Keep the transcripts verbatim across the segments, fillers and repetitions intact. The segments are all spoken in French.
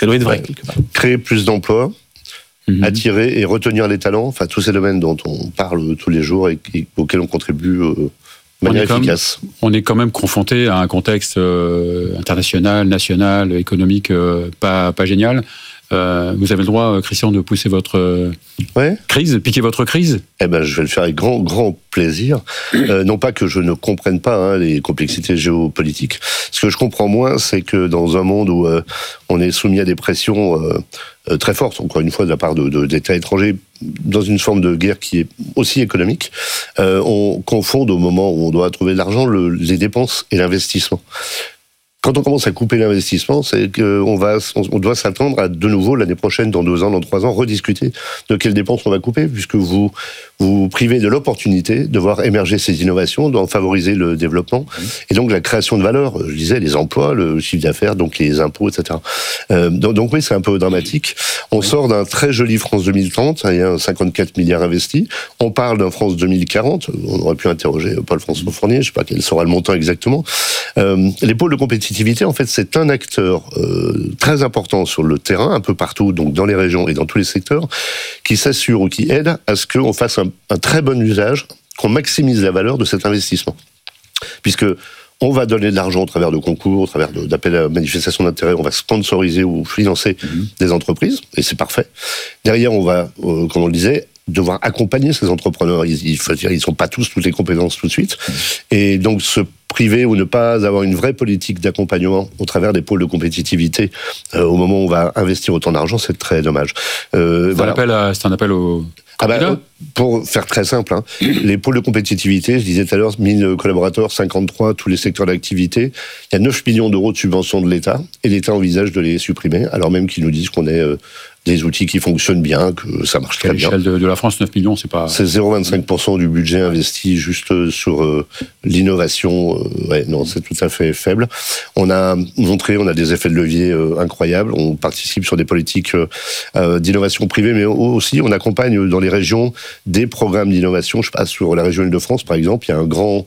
Ça doit être vrai. Ouais. Créer plus d'emplois, mmh. attirer et retenir les talents, enfin tous ces domaines dont on parle tous les jours et, et auxquels on contribue euh, de manière on efficace. Même, on est quand même confronté à un contexte euh, international, national, économique euh, pas, pas génial. Euh, vous avez le droit, Christian, de pousser votre euh, ouais. crise, piquer votre crise. Eh ben, je vais le faire avec grand, grand plaisir. Euh, non pas que je ne comprenne pas hein, les complexités géopolitiques. Ce que je comprends moins, c'est que dans un monde où euh, on est soumis à des pressions euh, euh, très fortes, encore une fois, de la part de, de, d'États étrangers, dans une forme de guerre qui est aussi économique, euh, on confonde au moment où on doit trouver de l'argent le, les dépenses et l'investissement. Quand on commence à couper l'investissement, c'est qu'on va, on doit s'attendre à de nouveau l'année prochaine, dans deux ans, dans trois ans, rediscuter de quelles dépenses on va couper, puisque vous vous privez de l'opportunité de voir émerger ces innovations, d'en favoriser le développement, et donc la création de valeur. Je disais les emplois, le chiffre d'affaires, donc les impôts, et cetera. Euh, donc, donc oui, c'est un peu dramatique. On sort d'un très joli France deux mille trente, il y a cinquante-quatre milliards investis. On parle d'un France deux mille quarante. On aurait pu interroger Paul-François Fournier, je ne sais pas quel sera le montant exactement. Euh, les pôles de compétitivité, en fait, c'est un acteur euh, très important sur le terrain, un peu partout, donc dans les régions et dans tous les secteurs, qui s'assure ou qui aide à ce qu'on fasse un, un très bon usage, qu'on maximise la valeur de cet investissement. Puisque on va donner de l'argent au travers de concours, au travers de, d'appels à manifestation d'intérêt, on va sponsoriser ou financer mmh. des entreprises, et c'est parfait. Derrière, on va, euh, comme on le disait, devoir accompagner ces entrepreneurs. Ils, il faut dire, ils sont pas tous toutes les compétences tout de suite. Et donc, se priver ou ne pas avoir une vraie politique d'accompagnement au travers des pôles de compétitivité euh, au moment où on va investir autant d'argent, c'est très dommage. Euh, c'est, voilà. un appel à, c'est un appel au... Ah bah, pour faire très simple, hein, les pôles de compétitivité, je disais tout à l'heure, mille collaborateurs, cinquante-trois, tous les secteurs d'activité, il y a neuf millions d'euros de subventions de l'État, et l'État envisage de les supprimer, alors même qu'ils nous disent qu'on est euh, des outils qui fonctionnent bien, que ça marche très bien. À l'échelle de, de la France, neuf millions, c'est pas... C'est zéro virgule vingt-cinq pour cent du budget investi juste sur euh, l'innovation. Euh, ouais, non, c'est tout à fait faible. On a montré, on a des effets de levier euh, incroyables. On participe sur des politiques euh, d'innovation privée, mais aussi on accompagne dans les régions des programmes d'innovation. Je sais pas, sur la région Île-de-France, par exemple, il y a un grand...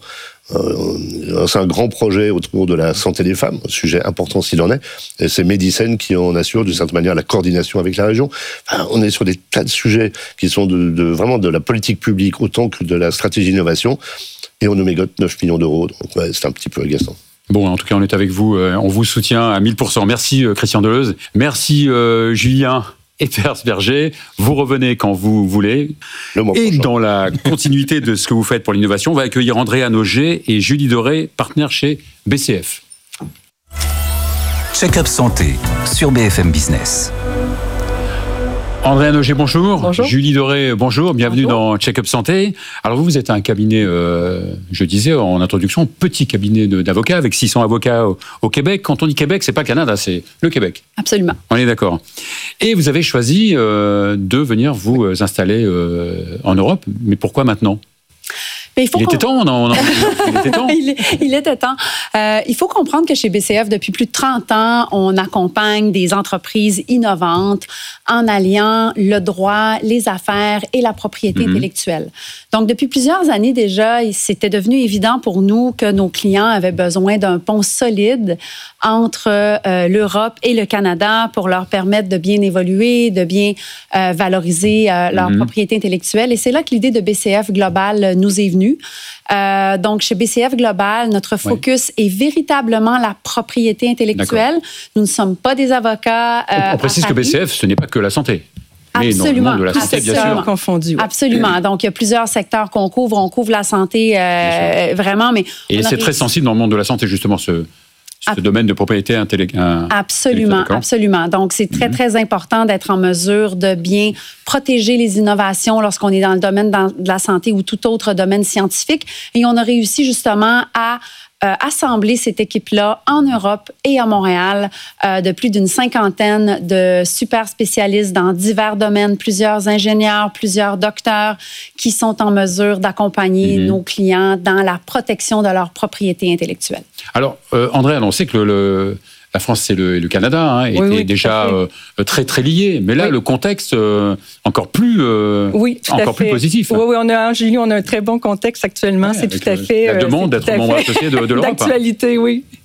Euh, c'est un grand projet autour de la santé des femmes, un sujet important s'il en est, et c'est Medicène qui en assure d'une certaine manière la coordination avec la région. Enfin, on est sur des tas de sujets qui sont de, de, vraiment de la politique publique autant que de la stratégie d'innovation, et on nous mégote neuf millions d'euros, donc ouais, c'est un petit peu agaçant. Bon, en tout cas, on est avec vous, on vous soutient à mille pour cent. Merci Christian Deleuze, merci euh, Julien Epersberger, vous revenez quand vous voulez. Et prochain. Dans la continuité de ce que vous faites pour l'innovation, on va accueillir André Noger et Julie Doré, partenaires chez B C F. Check-up santé sur B F M Business. André Noger, bonjour. Bonjour. Julie Doré, bonjour. Bienvenue bonjour. dans Check-up Santé. Alors vous, vous êtes un cabinet, euh, je disais en introduction, petit cabinet de, d'avocats avec six cents avocats au, au Québec. Quand on dit Québec, c'est pas Canada, c'est le Québec. Absolument. On est d'accord. Et vous avez choisi euh, de venir vous installer euh, en Europe. Mais pourquoi maintenant ? Il, faut il était temps, non, non, il était temps. il, il était temps. Euh, il faut comprendre que chez B C F, depuis plus de trente ans, on accompagne des entreprises innovantes en alliant le droit, les affaires et la propriété mm-hmm. intellectuelle. Donc, depuis plusieurs années déjà, c'était devenu évident pour nous que nos clients avaient besoin d'un pont solide entre euh, l'Europe et le Canada pour leur permettre de bien évoluer, de bien euh, valoriser euh, leur mm-hmm. propriété intellectuelle. Et c'est là que l'idée de B C F Global nous est venue. Euh, donc, chez B C F Global, notre focus oui. est véritablement la propriété intellectuelle. D'accord. Nous ne sommes pas des avocats. Euh, on précise que B C F, ce n'est pas que la santé. Mais Absolument. Dans le monde de la santé, bien sûr. Confondu, oui. Absolument. Donc, il y a plusieurs secteurs qu'on couvre. On couvre la santé euh, vraiment, mais... Et c'est très sensible dans le monde de la santé, justement, ce... ce Ab- domaine de propriété intellectuelle. Absolument, absolument. Donc, c'est très, mm-hmm. très important d'être en mesure de bien protéger les innovations lorsqu'on est dans le domaine de la santé ou tout autre domaine scientifique. Et on a réussi justement à euh, assembler cette équipe-là en Europe et à Montréal euh, de plus d'une cinquantaine de super spécialistes dans divers domaines, plusieurs ingénieurs, plusieurs docteurs qui sont en mesure d'accompagner mm-hmm. nos clients dans la protection de leur propriété intellectuelle. Alors, euh, André, on sait que le, le, la France c'est le, le Canada hein, était oui, oui, déjà euh, très très liés, mais là oui. le contexte euh, encore plus euh, oui, encore plus positif. Oui, oui, on a Julie, on a un très bon contexte actuellement, ouais, c'est tout à fait la demande d'être membre associé de, de l'Europe. D'actualité, oui. Oui.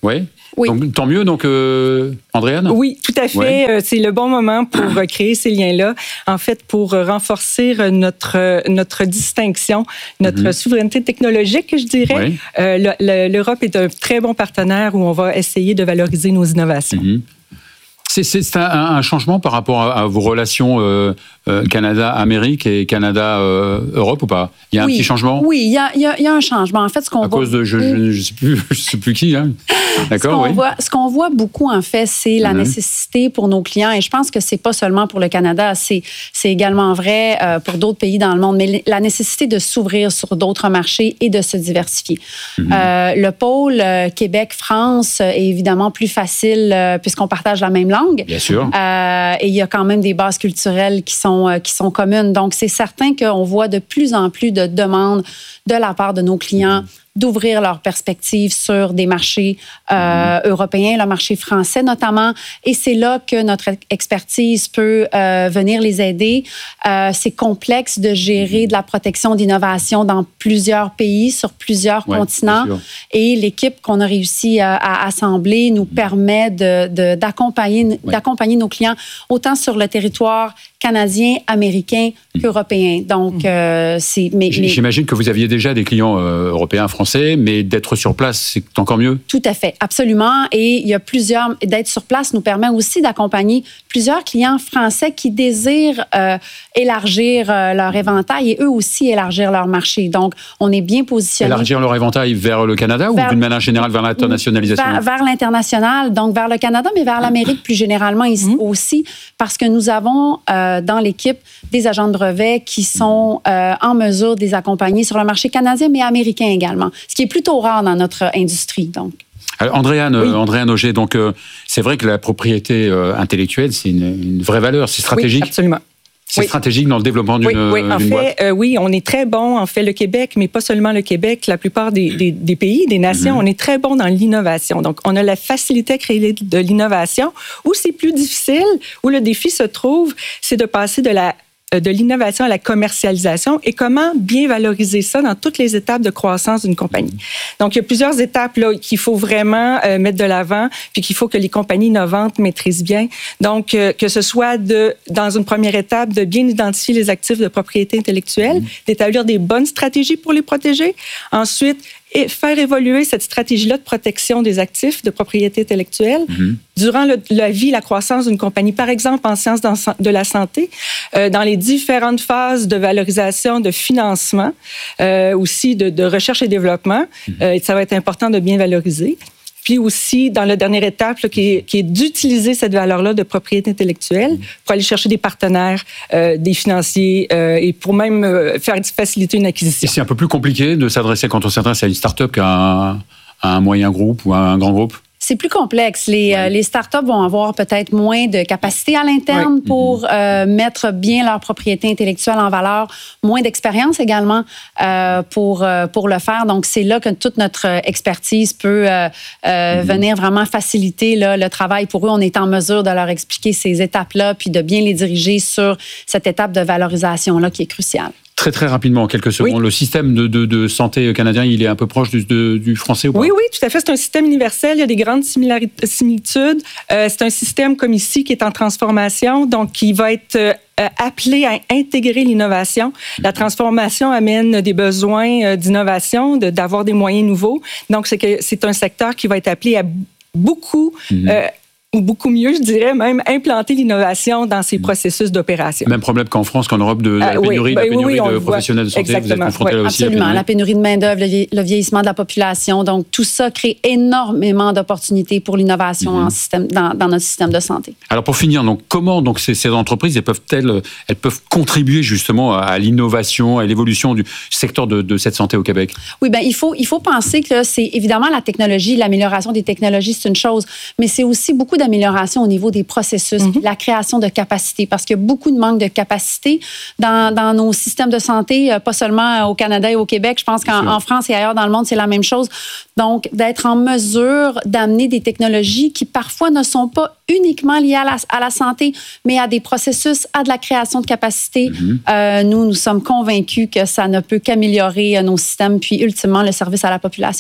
Oui. Donc, tant mieux, donc, euh, Andréane? Oui, tout à fait. Ouais. C'est le bon moment pour créer ces liens-là. En fait, pour renforcer notre, notre distinction, notre mm-hmm. souveraineté technologique, je dirais. Oui. Euh, L'Europe est un très bon partenaire où on va essayer de valoriser nos innovations. Mm-hmm. C'est, c'est un, un changement par rapport à, à vos relations euh, euh, Canada-Amérique et Canada-Europe euh, ou pas? Il y a oui. un petit changement? Oui, il y a, il y a, il y a un changement. En fait, ce qu'on à voit... cause de... Je ne sais plus, je sais plus qui, hein. D'accord, ce qu'on oui. voit, ce qu'on voit beaucoup, en fait, c'est la mm-hmm. nécessité pour nos clients, et je pense que c'est pas seulement pour le Canada, c'est, c'est également vrai euh, pour d'autres pays dans le monde, mais la nécessité de s'ouvrir sur d'autres marchés et de se diversifier. Mm-hmm. Euh, le pôle euh, Québec-France est évidemment plus facile euh, puisqu'on partage la même langue. Bien sûr. Euh, et il y a quand même des bases culturelles qui sont, euh, qui sont communes. Donc, c'est certain qu'on voit de plus en plus de demandes de la part de nos clients d'ouvrir leurs perspectives sur des marchés euh, mmh. européens, le marché français notamment. Et c'est là que notre expertise peut euh, venir les aider. Euh, c'est complexe de gérer de la protection d'innovation dans plusieurs pays, sur plusieurs ouais, continents. Et l'équipe qu'on a réussi à, à assembler nous mmh. permet de, de, d'accompagner, ouais. d'accompagner nos clients autant sur le territoire canadien, américain qu'européen. Donc, euh, c'est... Mais, mais... J'imagine que vous aviez déjà des clients euh, européens, français, mais d'être sur place, c'est encore mieux? Tout à fait, absolument. Et il y a plusieurs... D'être sur place nous permet aussi d'accompagner plusieurs clients français qui désirent euh, élargir euh, leur éventail et eux aussi élargir leur marché. Donc, on est bien positionnés. Élargir leur éventail vers le Canada vers... ou d'une manière générale vers l'internationalisation? Vers, vers l'international, donc vers le Canada, mais vers l'Amérique plus généralement ici mm-hmm. aussi, parce que nous avons... Euh, dans l'équipe des agents de brevet qui sont euh, en mesure de les accompagner sur le marché canadien, mais américain également, ce qui est plutôt rare dans notre industrie. Donc. Alors, Andréane, oui. Andréane Auger, donc, euh, c'est vrai que la propriété euh, intellectuelle, c'est une, une vraie valeur, c'est stratégique. Oui, absolument. C'est oui. stratégique dans le développement d'une, oui, oui. En d'une fait, boîte? Euh, oui, on est très bon, en fait, le Québec, mais pas seulement le Québec, la plupart des, des, des pays, des nations, mm-hmm. on est très bon dans l'innovation. Donc, on a la facilité à créer de l'innovation. Où c'est plus difficile, où le défi se trouve, c'est de passer de la de l'innovation à la commercialisation et comment bien valoriser ça dans toutes les étapes de croissance d'une compagnie. Donc, il y a plusieurs étapes là, qu'il faut vraiment euh, mettre de l'avant puis qu'il faut que les compagnies innovantes maîtrisent bien. Donc, euh, que ce soit de, dans une première étape, de bien identifier les actifs de propriété intellectuelle, mmh. d'établir des bonnes stratégies pour les protéger. Ensuite, et faire évoluer cette stratégie-là de protection des actifs de propriété intellectuelle mm-hmm. durant le, la vie, la croissance d'une compagnie. Par exemple, en sciences de la santé, euh, dans les différentes phases de valorisation, de financement, euh, aussi de, de recherche et développement, mm-hmm. euh, ça va être important de bien valoriser. Puis aussi, dans la dernière étape, là, qui, est, qui est d'utiliser cette valeur-là de propriété intellectuelle pour aller chercher des partenaires, euh, des financiers euh, et pour même euh, faire faciliter une acquisition. Et c'est un peu plus compliqué de s'adresser, quand on s'adresse à une start-up qu'à un, à un moyen groupe ou à un grand groupe? C'est plus complexe. Les, ouais. euh, les startups vont avoir peut-être moins de capacité à l'interne ouais. pour euh, mettre bien leur propriété intellectuelle en valeur, moins d'expérience également euh, pour, euh, pour le faire. Donc, c'est là que toute notre expertise peut euh, euh, mm-hmm. venir vraiment faciliter là, le travail pour eux. On est en mesure de leur expliquer ces étapes-là puis de bien les diriger sur cette étape de valorisation-là qui est cruciale. Très, très rapidement, en quelques secondes. Oui. Le système de, de, de santé canadien, il est un peu proche du, de, du français ou pas? Oui, oui, tout à fait. C'est un système universel. Il y a des grandes similitudes. Euh, c'est un système comme ici qui est en transformation, donc qui va être euh, appelé à intégrer l'innovation. La transformation amène des besoins euh, d'innovation, de, d'avoir des moyens nouveaux. Donc, c'est, que, c'est un secteur qui va être appelé à beaucoup... Mm-hmm. Euh, ou beaucoup mieux, je dirais, même implanter l'innovation dans ces processus d'opération. Même problème qu'en France, qu'en Europe, de la euh, pénurie, oui, la pénurie oui, de professionnels de santé. Exactement. Vous êtes confrontés oui, là aussi. Absolument, la pénurie, la pénurie de main-d'œuvre, le vieillissement de la population. Donc, tout ça crée énormément d'opportunités pour l'innovation mm-hmm. en système, dans, dans notre système de santé. Alors, pour finir, donc, comment donc, ces, ces entreprises elles peuvent-elles elles peuvent contribuer justement à l'innovation, à l'évolution du secteur de, de cette santé au Québec? Oui, bien, il faut, il faut penser que c'est évidemment la technologie, l'amélioration des technologies, c'est une chose, mais c'est aussi beaucoup d'amélioration au niveau des processus, mm-hmm. la création de capacités, parce qu'il y a beaucoup de manque de capacité dans, dans nos systèmes de santé, pas seulement au Canada et au Québec. Je pense qu'en en France et ailleurs dans le monde, c'est la même chose. Donc, d'être en mesure d'amener des technologies qui parfois ne sont pas uniquement liées à la, à la santé, mais à des processus, à de la création de capacités. Mm-hmm. Euh, nous, nous sommes convaincus que ça ne peut qu'améliorer nos systèmes, puis ultimement le service à la population.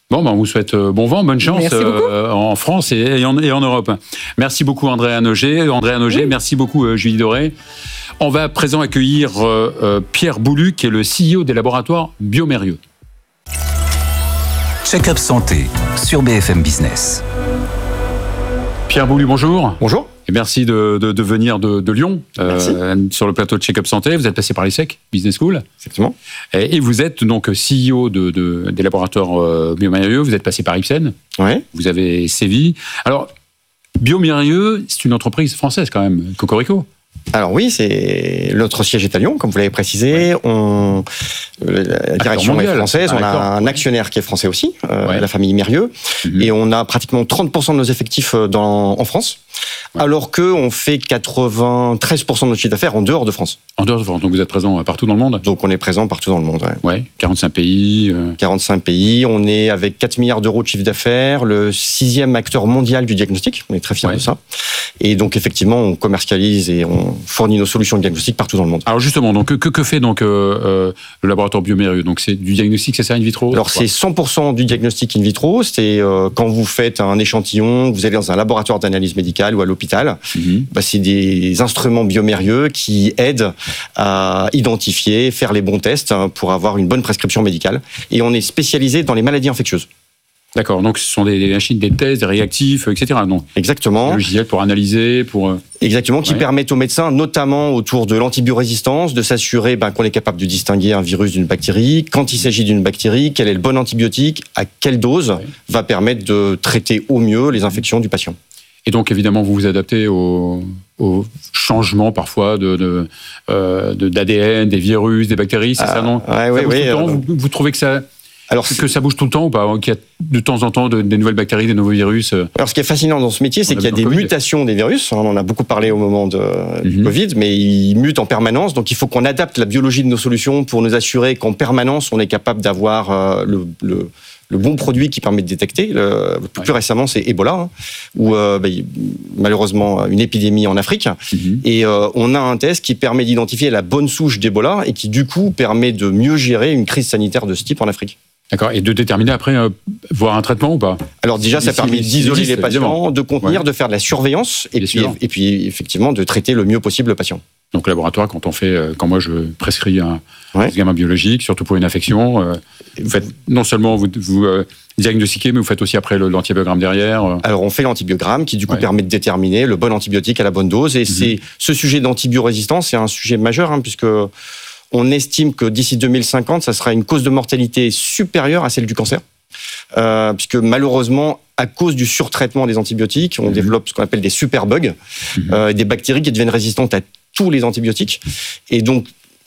Bon, ben, on vous souhaite bon vent, bonne chance euh, en France et, et, en, et en Europe. Merci beaucoup Andréa Noger. Andréa Noger, oui. Merci beaucoup euh, Julie Doré. On va à présent accueillir euh, euh, Pierre Boulu, qui est le C E O des laboratoires bioMérieux. Check-up santé sur B F M Business. Pierre Boulu, bonjour. Bonjour. Et merci de, de, de venir de, de Lyon euh, sur le plateau de Check-up Santé. Vous êtes passé par l'E S S E C, Business School. Exactement. Et, et vous êtes donc C E O de, de, des laboratoires euh, bioMérieux. Vous êtes passé par Ipsen. Oui. Vous avez sévi. Alors, bioMérieux, c'est une entreprise française quand même, Cocorico. Alors oui, c'est notre siège est à Lyon, comme vous l'avez précisé. On, la direction est française. Ah, on a un actionnaire qui est français aussi, euh, ouais. la famille Mérieux, mm-hmm. et on a pratiquement trente pour cent de nos effectifs dans, en France, ouais. alors que on fait quatre-vingt-treize pour cent de notre chiffre d'affaires en dehors de France. En dehors de France, donc vous êtes présent partout dans le monde. Donc on est présent partout dans le monde. Ouais, ouais quarante-cinq pays. Euh... quarante-cinq pays. On est avec quatre milliards d'euros de chiffre d'affaires, le sixième acteur mondial du diagnostic. On est très fiers ouais. de ça. Et donc effectivement, on commercialise et on fournit nos solutions de diagnostic partout dans le monde. Alors justement, donc que, que fait donc euh, euh, le laboratoire bioMérieux? Donc c'est du diagnostic, c'est ça, in vitro? Alors c'est cent pour cent du diagnostic in vitro. C'est euh, quand vous faites un échantillon, vous allez dans un laboratoire d'analyse médicale ou à l'hôpital. Mm-hmm. Bah, c'est des instruments bioMérieux qui aident à identifier, faire les bons tests hein, pour avoir une bonne prescription médicale. Et on est spécialisé dans les maladies infectieuses. D'accord, donc ce sont des, des machines, des tests, des réactifs, et cetera. Non. Exactement. Des logiciels pour analyser, pour... Exactement, qui ouais. permettent aux médecins, notamment autour de l'antibiorésistance, de s'assurer ben, qu'on est capable de distinguer un virus d'une bactérie. Quand il s'agit d'une bactérie, quel est le bon antibiotique, à quelle dose ouais. va permettre de traiter au mieux les infections du patient. Et donc, évidemment, vous vous adaptez au, au changement parfois de, de, euh, de, d'A D N, des virus, des bactéries, c'est ah, ça, non ouais, ça ouais, bouge ouais, tout le temps, euh... vous, vous trouvez que ça... Alors, que ça bouge tout le temps ou pas? Qu'il y a de temps en temps de, des nouvelles bactéries, des nouveaux virus? Alors, ce qui est fascinant dans ce métier, c'est qu'il y a des COVID. mutations des virus. On en a beaucoup parlé au moment de, mm-hmm. du Covid, mais ils mutent en permanence. Donc, il faut qu'on adapte la biologie de nos solutions pour nous assurer qu'en permanence, on est capable d'avoir euh, le, le, le bon produit qui permet de détecter. Le, plus ouais. récemment, c'est Ebola, hein, où euh, bah, malheureusement, une épidémie en Afrique. Mm-hmm. Et euh, on a un test qui permet d'identifier la bonne souche d'Ebola et qui, du coup, permet de mieux gérer une crise sanitaire de ce type en Afrique. D'accord, et de déterminer après, euh, voir un traitement ou pas? Alors déjà, ça permet d'isoler existe, les patients, évidemment. de contenir, ouais. de faire de la surveillance, et puis, et puis effectivement de traiter le mieux possible le patient. Donc laboratoire, quand on fait, quand moi je prescris un ouais. examen biologique, surtout pour une infection, euh, vous faites non seulement vous, vous euh, diagnostiquez, mais vous faites aussi après le, l'antibiogramme derrière. Euh. Alors on fait l'antibiogramme qui du coup ouais. permet de déterminer le bon antibiotique à la bonne dose, et mm-hmm. c'est ce sujet d'antibiorésistance, c'est un sujet majeur hein, puisque on estime que d'ici deux mille cinquante, ça sera une cause de mortalité supérieure à celle du cancer. Euh, puisque malheureusement, à cause du surtraitement des antibiotiques, on mmh. développe ce qu'on appelle des superbugs, mmh. euh, des bactéries qui deviennent résistantes à tous les antibiotiques. Et donc,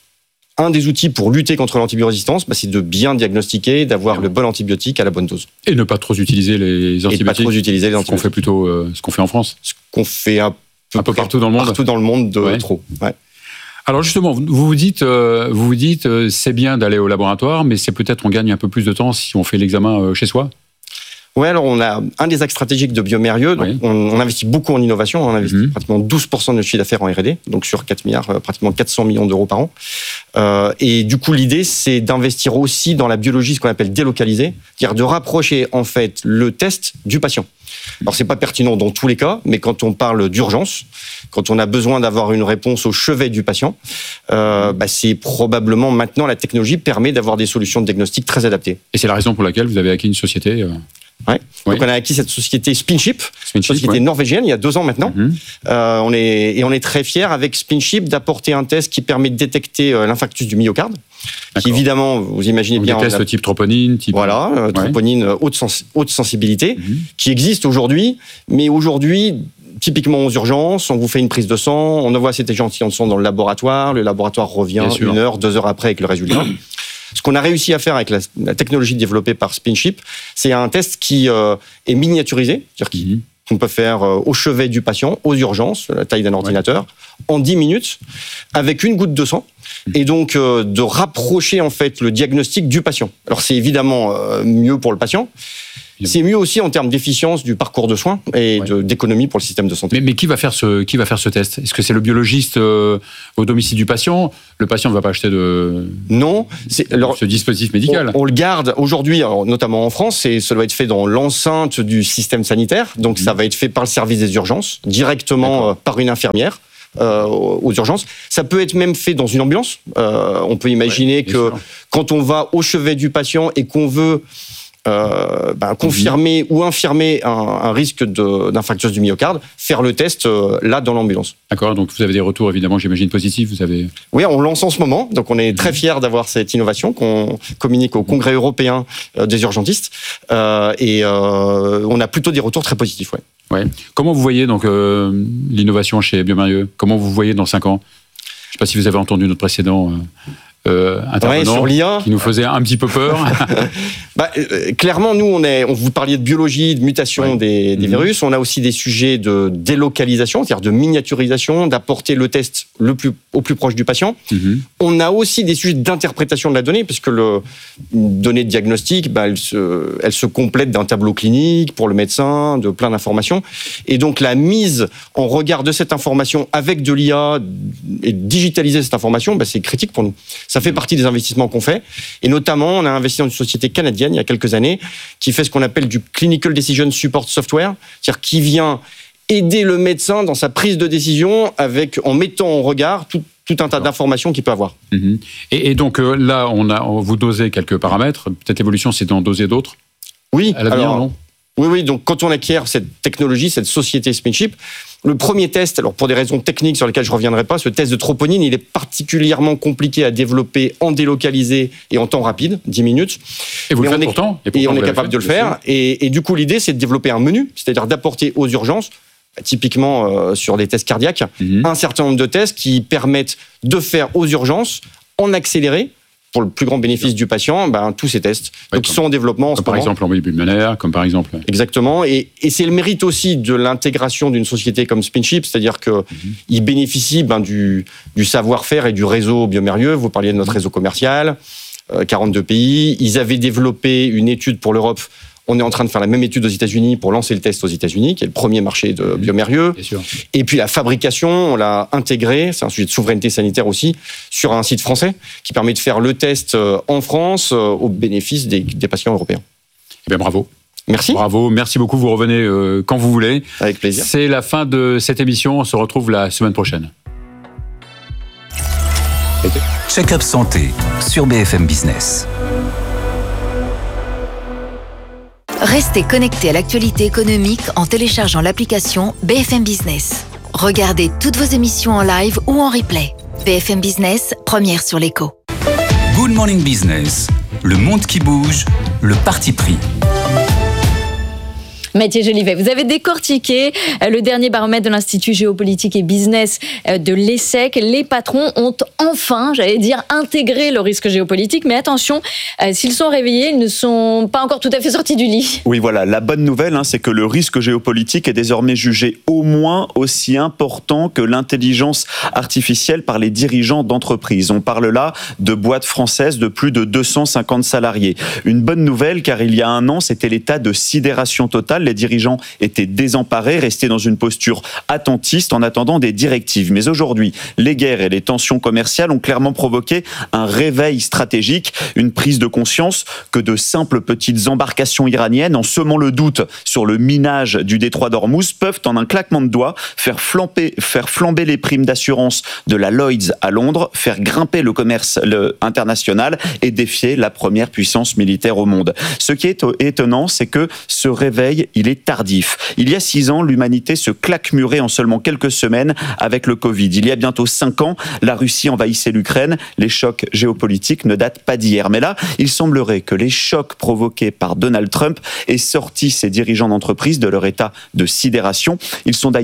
un des outils pour lutter contre l'antibiorésistance, bah, c'est de bien diagnostiquer, d'avoir mmh. le bon antibiotique à la bonne dose. Et ne pas trop utiliser les antibiotiques. Et pas trop utiliser les antibiotiques. Ce qu'on fait plutôt, euh, ce qu'on fait en France. Ce qu'on fait un peu, un peu partout dans le monde. Partout dans le monde de ouais. trop. Ouais. Alors justement, vous vous dites, euh, vous vous dites, euh, c'est bien d'aller au laboratoire, mais c'est peut-être on gagne un peu plus de temps si on fait l'examen euh, chez soi. Ouais, alors on a un des axes stratégiques de bioMérieux. Donc oui. on, on investit beaucoup en innovation. On investit mmh. pratiquement douze pour cent de notre chiffre d'affaires en R et D, donc sur quatre milliards, euh, pratiquement quatre cents millions d'euros par an. Euh, et du coup, l'idée, c'est d'investir aussi dans la biologie, ce qu'on appelle délocaliser, c'est-à-dire de rapprocher en fait le test du patient. Alors, c'est pas pertinent dans tous les cas, mais quand on parle d'urgence, quand on a besoin d'avoir une réponse au chevet du patient, euh, bah, c'est probablement maintenant la technologie permet d'avoir des solutions de diagnostic très adaptées. Et c'est la raison pour laquelle vous avez acquis une société euh... Ouais. Oui. Donc on a acquis cette société SpinChip, Spinchip, société ouais. norvégienne, il y a deux ans maintenant. Mm-hmm. Euh, on est, et on est très fiers avec SpinChip d'apporter un test qui permet de détecter euh, l'infarctus du myocarde. D'accord. Qui évidemment, vous imaginez donc bien... Des tests a... type troponine, type... Voilà, euh, ouais. troponine haute, sens... haute sensibilité, mm-hmm. qui existe aujourd'hui, mais aujourd'hui... Typiquement aux urgences, on vous fait une prise de sang, on envoie cet échantillon de sang dans le laboratoire, le laboratoire revient une heure, deux heures après avec le résultat. Ce qu'on a réussi à faire avec la, la technologie développée par SpinChip, c'est un test qui euh, est miniaturisé, c'est-à-dire mmh. qu'on peut faire euh, au chevet du patient, aux urgences, la taille d'un ordinateur, ouais. en dix minutes, avec une goutte de sang, mmh. et donc euh, de rapprocher en fait le diagnostic du patient. Alors c'est évidemment euh, mieux pour le patient, C'est mieux aussi en termes d'efficience du parcours de soins et ouais. de, d'économie pour le système de santé. Mais, mais qui va faire ce, qui va faire ce test ? Est-ce que c'est le biologiste euh, au domicile du patient ? Le patient ne va pas acheter de, non, c'est, alors, ce dispositif médical. On, on le garde aujourd'hui, alors, notamment en France, et ça doit être fait dans l'enceinte du système sanitaire. Donc mmh. ça va être fait par le service des urgences, directement euh, par une infirmière. Euh, aux urgences. Ça peut être même fait dans une ambulance. Euh, on peut imaginer ouais, que sûr. Quand on va au chevet du patient et qu'on veut euh, ben, confirmer mmh. ou infirmer un, un risque de, d'infarctus du myocarde, faire le test euh, là dans l'ambulance. D'accord, donc vous avez des retours évidemment, j'imagine, positifs. Vous avez... Oui, on lance en ce moment, donc on est très fiers d'avoir cette innovation qu'on communique au Congrès européen des urgentistes euh, et euh, on a plutôt des retours très positifs. Ouais. Ouais. Comment vous voyez donc euh, l'innovation chez bioMérieux ? Comment vous voyez dans cinq ans ? Je ne sais pas si vous avez entendu notre précédent euh, euh, intervenant ouais, sur l'I A. Qui nous faisait un petit peu peur. bah, euh, clairement, nous, on est, on vous parliez de biologie, de mutation ouais. des, des mmh. virus. On a aussi des sujets de délocalisation, c'est-à-dire de miniaturisation, d'apporter le test le plus, au plus proche du patient. Mmh. On a aussi des sujets d'interprétation de la donnée, parce que le une donnée de diagnostic, bah, elle, se, elle se complète d'un tableau clinique pour le médecin, de plein d'informations. Et donc, la mise en regard de cette information avec de l'I A et digitaliser cette information, bah, c'est critique pour nous. Ça fait partie des investissements qu'on fait. Et notamment, on a investi dans une société canadienne il y a quelques années qui fait ce qu'on appelle du Clinical Decision Support Software, c'est-à-dire qui vient aider le médecin dans sa prise de décision avec, en mettant en regard tout, tout un tas d'informations qu'il peut avoir. Mmh. Et, et donc euh, là, on a, on, vous dosez quelques paramètres. Peut-être l'évolution, c'est d'en doser d'autres ? Oui. À l'avenir, alors, non ? Oui, oui. Donc, quand on acquiert cette technologie, cette société SpinChip, le premier test, alors pour des raisons techniques sur lesquelles je ne reviendrai pas, ce test de troponine, il est particulièrement compliqué à développer en délocalisé et en temps rapide, dix minutes. Et vous Mais le faites on est, pourtant Et, et on est capable fait, de le faire. Et, et du coup, l'idée, c'est de développer un menu, c'est-à-dire d'apporter aux urgences, typiquement euh, sur les tests cardiaques, mm-hmm. un certain nombre de tests qui permettent de faire aux urgences, en accéléré, pour le plus grand bénéfice du patient, ben, tous ces tests. Ouais, Donc, ils sont en développement en ce moment. Par exemple, l'embolie pulmonaire, comme par exemple... Exactement. Et, et c'est le mérite aussi de l'intégration d'une société comme SpinChip, c'est-à-dire qu'ils mm-hmm. bénéficient ben, du, du savoir-faire et du réseau bioMérieux. Vous parliez de notre réseau commercial, euh, quarante-deux pays. Ils avaient développé une étude pour l'Europe. On est en train de faire la même étude aux États-Unis pour lancer le test aux États-Unis, qui est le premier marché de bioMérieux. Et puis la fabrication, on l'a intégrée, c'est un sujet de souveraineté sanitaire aussi, sur un site français qui permet de faire le test en France au bénéfice des, des patients européens. Eh bien, bravo. Merci. Bravo, merci beaucoup. Vous revenez euh, quand vous voulez. Avec plaisir. C'est la fin de cette émission. On se retrouve la semaine prochaine. Check-up santé sur B F M Business. Restez connectés à l'actualité économique en téléchargeant l'application B F M Business. Regardez toutes vos émissions en live ou en replay. B F M Business, première sur l'écho. Good Morning Business, le monde qui bouge, le parti pris. Mathieu Jolivet, vous avez décortiqué le dernier baromètre de l'Institut Géopolitique et Business de l'E S S E C. Les patrons ont enfin, j'allais dire, intégré le risque géopolitique. Mais attention, s'ils sont réveillés, ils ne sont pas encore tout à fait sortis du lit. Oui, voilà. La bonne nouvelle, hein, c'est que le risque géopolitique est désormais jugé au moins aussi important que l'intelligence artificielle par les dirigeants d'entreprises. On parle là de boîtes françaises de plus de deux cent cinquante salariés. Une bonne nouvelle, car il y a un an, c'était l'état de sidération totale. Les dirigeants étaient désemparés, restés dans une posture attentiste en attendant des directives. Mais aujourd'hui, les guerres et les tensions commerciales ont clairement provoqué un réveil stratégique, une prise de conscience que de simples petites embarcations iraniennes, en semant le doute sur le minage du détroit d'Ormuz, peuvent en un claquement de doigts faire flamber, faire flamber les primes d'assurance de la Lloyds à Londres, faire grimper le commerce le, international et défier la première puissance militaire au monde. Ce qui est étonnant, c'est que ce réveil, il est tardif. Il y a six ans, l'humanité se claque-murait en seulement quelques semaines avec le Covid. Il y a bientôt cinq ans, la Russie envahissait l'Ukraine. Les chocs géopolitiques ne datent pas d'hier. Mais là, il semblerait que les chocs provoqués par Donald Trump aient sorti ces dirigeants d'entreprise de leur état de sidération. Ils sont d'ailleurs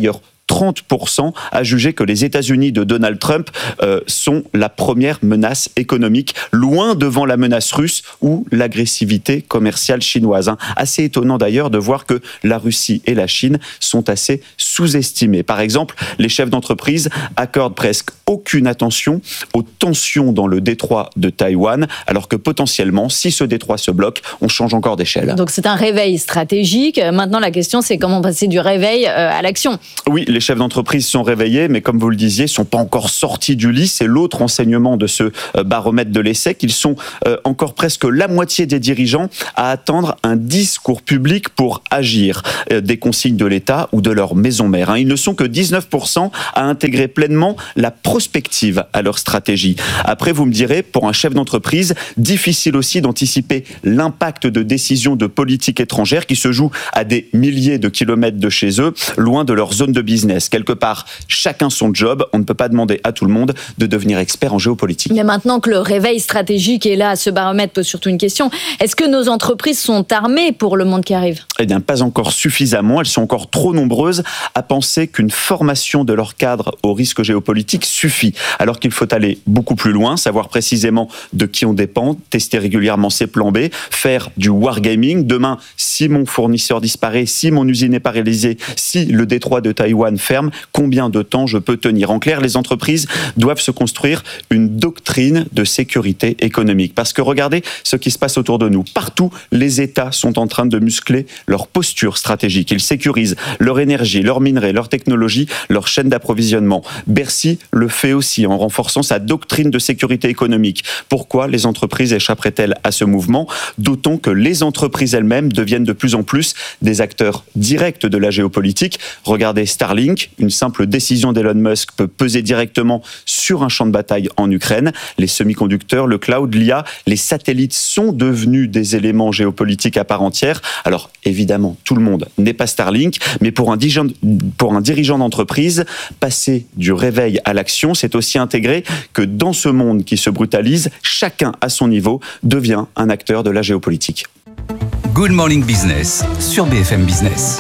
trente pour cent a jugé que les États-Unis de Donald Trump euh, sont la première menace économique, loin devant la menace russe ou l'agressivité commerciale chinoise. Hein. Assez étonnant d'ailleurs de voir que la Russie et la Chine sont assez sous-estimées. Par exemple, les chefs d'entreprise accordent presque aucune attention aux tensions dans le détroit de Taïwan, alors que potentiellement, si ce détroit se bloque, on change encore d'échelle. Donc c'est un réveil stratégique. Maintenant, la question, c'est comment passer du réveil à l'action. Oui, les chefs d'entreprise sont réveillés, mais comme vous le disiez, ne sont pas encore sortis du lit. C'est l'autre enseignement de ce baromètre de l'ESSEC. Ils sont encore presque la moitié des dirigeants à attendre un discours public pour agir des consignes de l'État ou de leur maison mère. Ils ne sont que dix-neuf pour cent à intégrer pleinement la prospective à leur stratégie. Après, vous me direz, pour un chef d'entreprise, difficile aussi d'anticiper l'impact de décisions de politique étrangère qui se jouent à des milliers de kilomètres de chez eux, loin de leur zone de business. Quelque part, chacun son job. On ne peut pas demander à tout le monde de devenir expert en géopolitique. Mais maintenant que le réveil stratégique est là, ce baromètre pose surtout une question. Est-ce que nos entreprises sont armées pour le monde qui arrive ? Eh bien, pas encore suffisamment. Elles sont encore trop nombreuses à penser qu'une formation de leur cadre au risque géopolitique suffit. Alors qu'il faut aller beaucoup plus loin, savoir précisément de qui on dépend, tester régulièrement ses plans B, faire du wargaming. Demain, si mon fournisseur disparaît, si mon usine n'est pas réalisée, si le détroit de Taïwan ferme, combien de temps je peux tenir ? En clair, les entreprises doivent se construire une doctrine de sécurité économique. Parce que regardez ce qui se passe autour de nous. Partout, les États sont en train de muscler leur posture stratégique. Ils sécurisent leur énergie, leurs minerais, leur technologie, leur chaîne d'approvisionnement. Bercy le fait aussi en renforçant sa doctrine de sécurité économique. Pourquoi les entreprises échapperaient-elles à ce mouvement ? D'autant que les entreprises elles-mêmes deviennent de plus en plus des acteurs directs de la géopolitique. Regardez Starlink, une simple décision d'Elon Musk peut peser directement sur un champ de bataille en Ukraine. Les semi-conducteurs, le cloud, l'I A, les satellites sont devenus des éléments géopolitiques à part entière. Alors évidemment, tout le monde n'est pas Starlink, mais pour un dirigeant, pour un dirigeant d'entreprise, passer du réveil à l'action, c'est aussi intégrer que dans ce monde qui se brutalise, chacun à son niveau devient un acteur de la géopolitique. Good Morning Business sur B F M Business.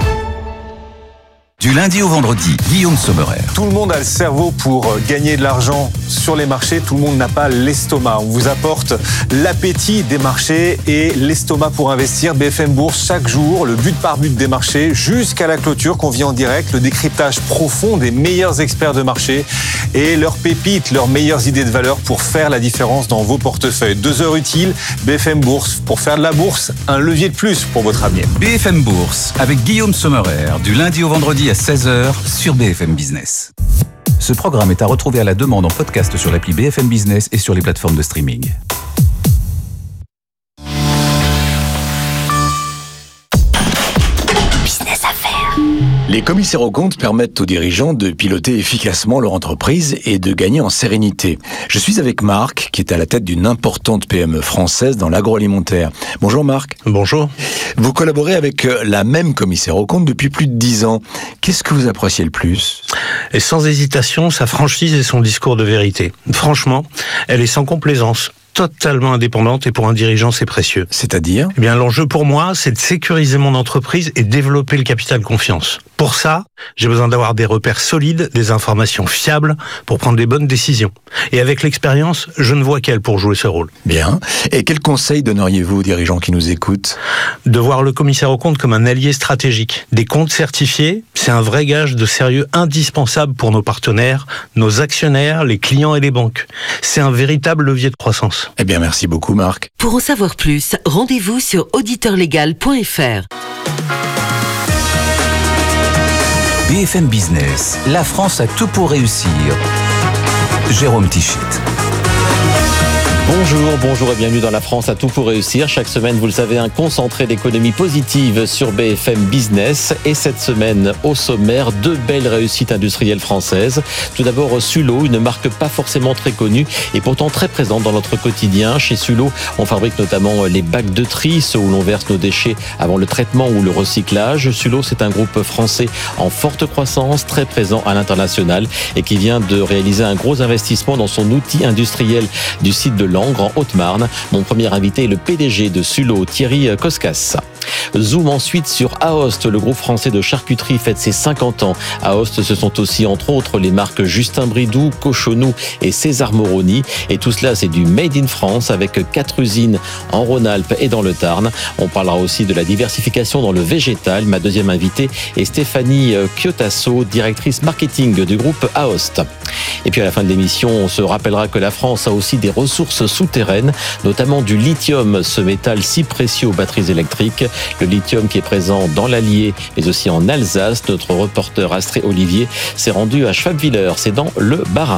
Du lundi au vendredi, Guillaume Sommerer. Tout le monde a le cerveau pour gagner de l'argent sur les marchés. Tout le monde n'a pas l'estomac. On vous apporte l'appétit des marchés et l'estomac pour investir. B F M Bourse, chaque jour, le but par but des marchés jusqu'à la clôture qu'on vit en direct. Le décryptage profond des meilleurs experts de marché et leurs pépites, leurs meilleures idées de valeur pour faire la différence dans vos portefeuilles. Deux heures utiles, B F M Bourse. Pour faire de la bourse, un levier de plus pour votre avenir. B F M Bourse avec Guillaume Sommerer, du lundi au vendredi à seize heures sur B F M Business. Ce programme est à retrouver à la demande en podcast sur l'appli B F M Business et sur les plateformes de streaming. Les commissaires aux comptes permettent aux dirigeants de piloter efficacement leur entreprise et de gagner en sérénité. Je suis avec Marc, qui est à la tête d'une importante P M E française dans l'agroalimentaire. Bonjour Marc. Bonjour. Vous collaborez avec la même commissaire aux comptes depuis plus de dix ans. Qu'est-ce que vous appréciez le plus ? Et sans hésitation, sa franchise et son discours de vérité. Franchement, elle est sans complaisance. Totalement indépendante et pour un dirigeant, c'est précieux. C'est-à-dire ? Eh bien, l'enjeu pour moi, c'est de sécuriser mon entreprise et développer le capital confiance. Pour ça, j'ai besoin d'avoir des repères solides, des informations fiables pour prendre les bonnes décisions. Et avec l'expérience, je ne vois qu'elle pour jouer ce rôle. Bien. Et quels conseils donneriez-vous aux dirigeants qui nous écoutent ? De voir le commissaire aux comptes comme un allié stratégique. Des comptes certifiés, c'est un vrai gage de sérieux indispensable pour nos partenaires, nos actionnaires, les clients et les banques. C'est un véritable levier de croissance. Eh bien, merci beaucoup, Marc. Pour en savoir plus, rendez-vous sur auditeur légal point f r. B F M Business, la France a tout pour réussir. Jérôme Tichit. Bonjour, bonjour et bienvenue dans La France a tout pour réussir. Chaque semaine, vous le savez, un concentré d'économie positive sur B F M Business. Et cette semaine, au sommaire, deux belles réussites industrielles françaises. Tout d'abord, Sullo, une marque pas forcément très connue et pourtant très présente dans notre quotidien. Chez Sullo, on fabrique notamment les bacs de tri, ceux où l'on verse nos déchets avant le traitement ou le recyclage. Sullo, c'est un groupe français en forte croissance, très présent à l'international et qui vient de réaliser un gros investissement dans son outil industriel du site de Langres, en Haute-Marne. Mon premier invité est le P D G de Sullo, Thierry Koskas. Zoom ensuite sur Aoste, le groupe français de charcuterie fête ses cinquante ans. Aoste, ce sont aussi entre autres les marques Justin Bridou, Cochonou et César Moroni. Et tout cela, c'est du Made in France avec quatre usines en Rhône-Alpes et dans le Tarn. On parlera aussi de la diversification dans le végétal. Ma deuxième invitée est Stéphanie Chiotasso, directrice marketing du groupe Aoste. Et puis à la fin de l'émission, on se rappellera que la France a aussi des ressources souterraines, notamment du lithium, ce métal si précieux aux batteries électriques. Le lithium qui est présent dans l'Allier, mais aussi en Alsace. Notre reporter Astrée Olivier s'est rendu à Schwabwiller, c'est dans le Bas-Rhin.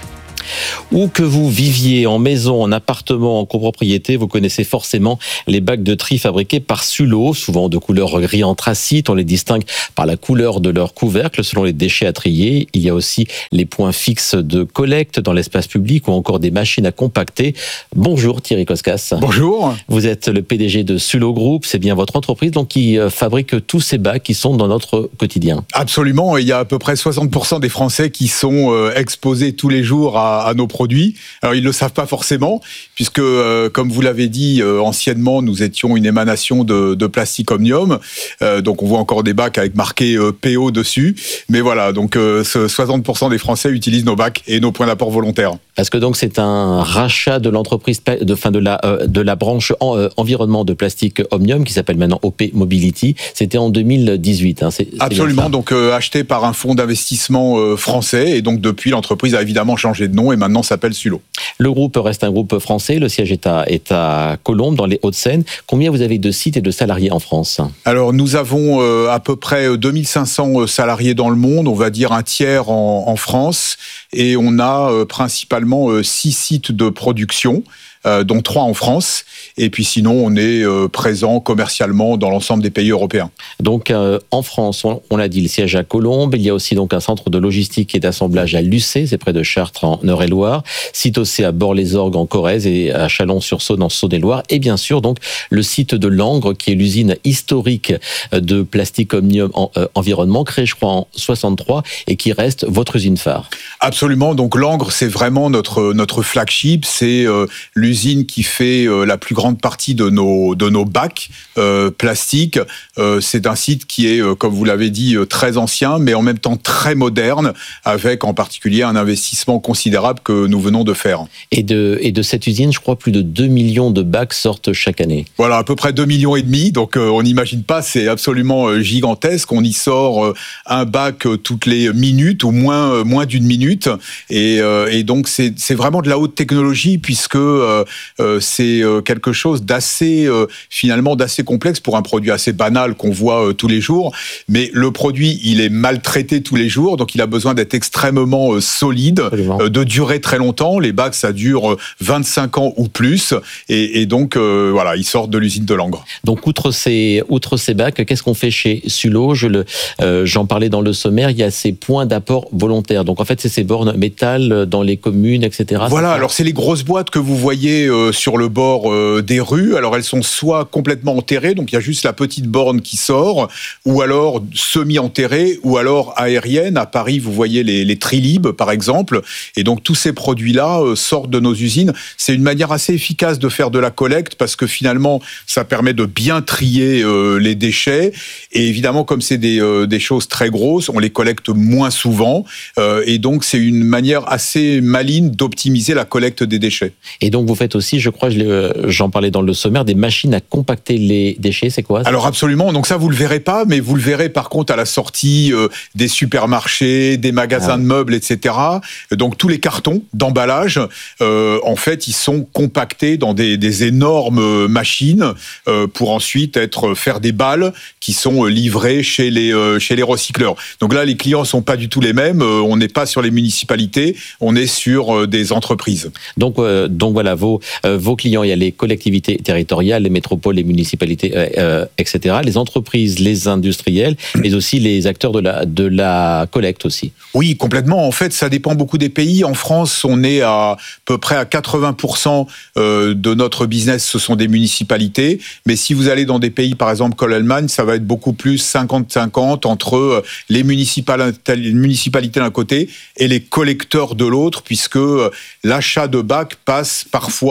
Où que vous viviez, en maison, en appartement, en copropriété, vous connaissez forcément les bacs de tri fabriqués par Sullo, souvent de couleur gris anthracite. On les distingue par la couleur de leur couvercle selon les déchets à trier. Il y a aussi les points fixes de collecte dans l'espace public ou encore des machines à compacter. Bonjour Thierry Koskas. Bonjour. Vous êtes le P D G de Sullo Group. C'est bien votre entreprise donc qui fabrique tous ces bacs qui sont dans notre quotidien. Absolument. Il y a à peu près soixante pour cent des Français qui sont exposés tous les jours à à nos produits. Alors, ils ne le savent pas forcément, puisque, euh, comme vous l'avez dit, euh, anciennement, nous étions une émanation de, de plastique omnium. Euh, donc, on voit encore des bacs avec marqué euh, P O dessus. Mais voilà, donc euh, ce soixante pour cent des Français utilisent nos bacs et nos points d'apport volontaires. Parce que donc, c'est un rachat de l'entreprise, de, fin de, la, euh, de la branche en, euh, environnement de plastique omnium, qui s'appelle maintenant O P Mobility. C'était en deux mille dix-huit. Hein, c'est, c'est Absolument, donc euh, acheté par un fonds d'investissement euh, français. Et donc, depuis, l'entreprise a évidemment changé de nom et maintenant s'appelle Sullo. Le groupe reste un groupe français, le siège est à, est à Colombes, dans les Hauts-de-Seine. Combien vous avez de sites et de salariés en France ? Alors, nous avons euh, à peu près deux mille cinq cents salariés dans le monde, on va dire un tiers en, en France, et on a euh, principalement euh, six sites de production, euh, dont trois en France. Et puis sinon, on est euh, présent commercialement dans l'ensemble des pays européens. Donc euh, en France, on, on l'a dit, le siège à Colombes. Il y a aussi donc un centre de logistique et d'assemblage à Lucé, c'est près de Chartres en Eure-et-Loire. Site aussi à Bord-les-Orgues en Corrèze et à Chalon-sur-Saône en Saône-et-Loire. Et bien sûr donc le site de Langres, qui est l'usine historique de plastique omnium en, euh, environnement, créée je crois en soixante-trois et qui reste votre usine phare. Absolument. Donc Langres, c'est vraiment notre notre flagship. C'est euh, l'usine qui fait euh, la plus grande partie de nos de nos bacs euh, plastiques. Euh, c'est un site qui est, euh, comme vous l'avez dit, euh, très ancien, mais en même temps très moderne, avec en particulier un investissement considérable que nous venons de faire. Et de et de cette usine, je crois plus de deux millions de bacs sortent chaque année. Voilà, à peu près deux millions et demi. Donc euh, on n'imagine pas, c'est absolument euh, gigantesque. On y sort euh, un bac euh, toutes les minutes ou moins euh, moins d'une minute. Et, euh, et donc c'est c'est vraiment de la haute technologie puisque euh, euh, c'est euh, quelque chose d'assez euh, finalement d'assez complexe pour un produit assez banal qu'on voit euh, tous les jours, mais le produit il est maltraité tous les jours, donc il a besoin d'être extrêmement euh, solide, euh, de durer très longtemps. Les bacs ça dure euh, vingt-cinq ans ou plus, et, et donc euh, voilà, ils sortent de l'usine de Langres. Donc outre ces outre ces bacs, qu'est-ce qu'on fait chez Sullo ? Je le euh, j'en parlais dans le sommaire, il y a ces points d'apport volontaires. Donc en fait c'est ces bornes métal dans les communes, et cetera. Voilà, alors c'est les grosses boîtes que vous voyez euh, sur le bord euh, des rues. Alors elles sont soit complètement enterrées, donc il y a juste la petite borne qui sort, ou alors semi-enterrées, ou alors aériennes. À Paris, vous voyez les, les Trilib, par exemple. Et donc tous ces produits-là euh, sortent de nos usines. C'est une manière assez efficace de faire de la collecte, parce que finalement, ça permet de bien trier euh, les déchets. Et évidemment, comme c'est des, euh, des choses très grosses, on les collecte moins souvent. Euh, et donc, c'est une manière assez maligne d'optimiser la collecte des déchets. Et donc, vous faites aussi, je crois, j'en parlais dans le sommaire, des machines à compacter les déchets, c'est quoi ça ? Alors absolument, donc ça vous le verrez pas, mais vous le verrez par contre à la sortie euh, des supermarchés, des magasins ah. de meubles, et cetera. Donc tous les cartons d'emballage, euh, en fait, ils sont compactés dans des, des énormes machines euh, pour ensuite être faire des balles qui sont livrées chez les euh, chez les recycleurs. Donc là, les clients sont pas du tout les mêmes. Euh, on n'est pas sur les municipalités, on est sur euh, des entreprises. Donc euh, donc voilà vos euh, vos clients, il y a les collectivités territoriales, les métropoles, les municipalités, euh, euh, et cetera. Les entreprises, les industriels, mais aussi les acteurs de la de la collecte aussi. Oui, complètement. En fait, ça dépend beaucoup des pays. En France, on est à peu près à quatre-vingts pour cent de notre business, ce sont des municipalités. Mais si vous allez dans des pays, par exemple, comme l'Allemagne, ça va être beaucoup plus cinquante cinquante entre les municipalités d'un côté et les collecteurs de l'autre, puisque l'achat de bacs passe parfois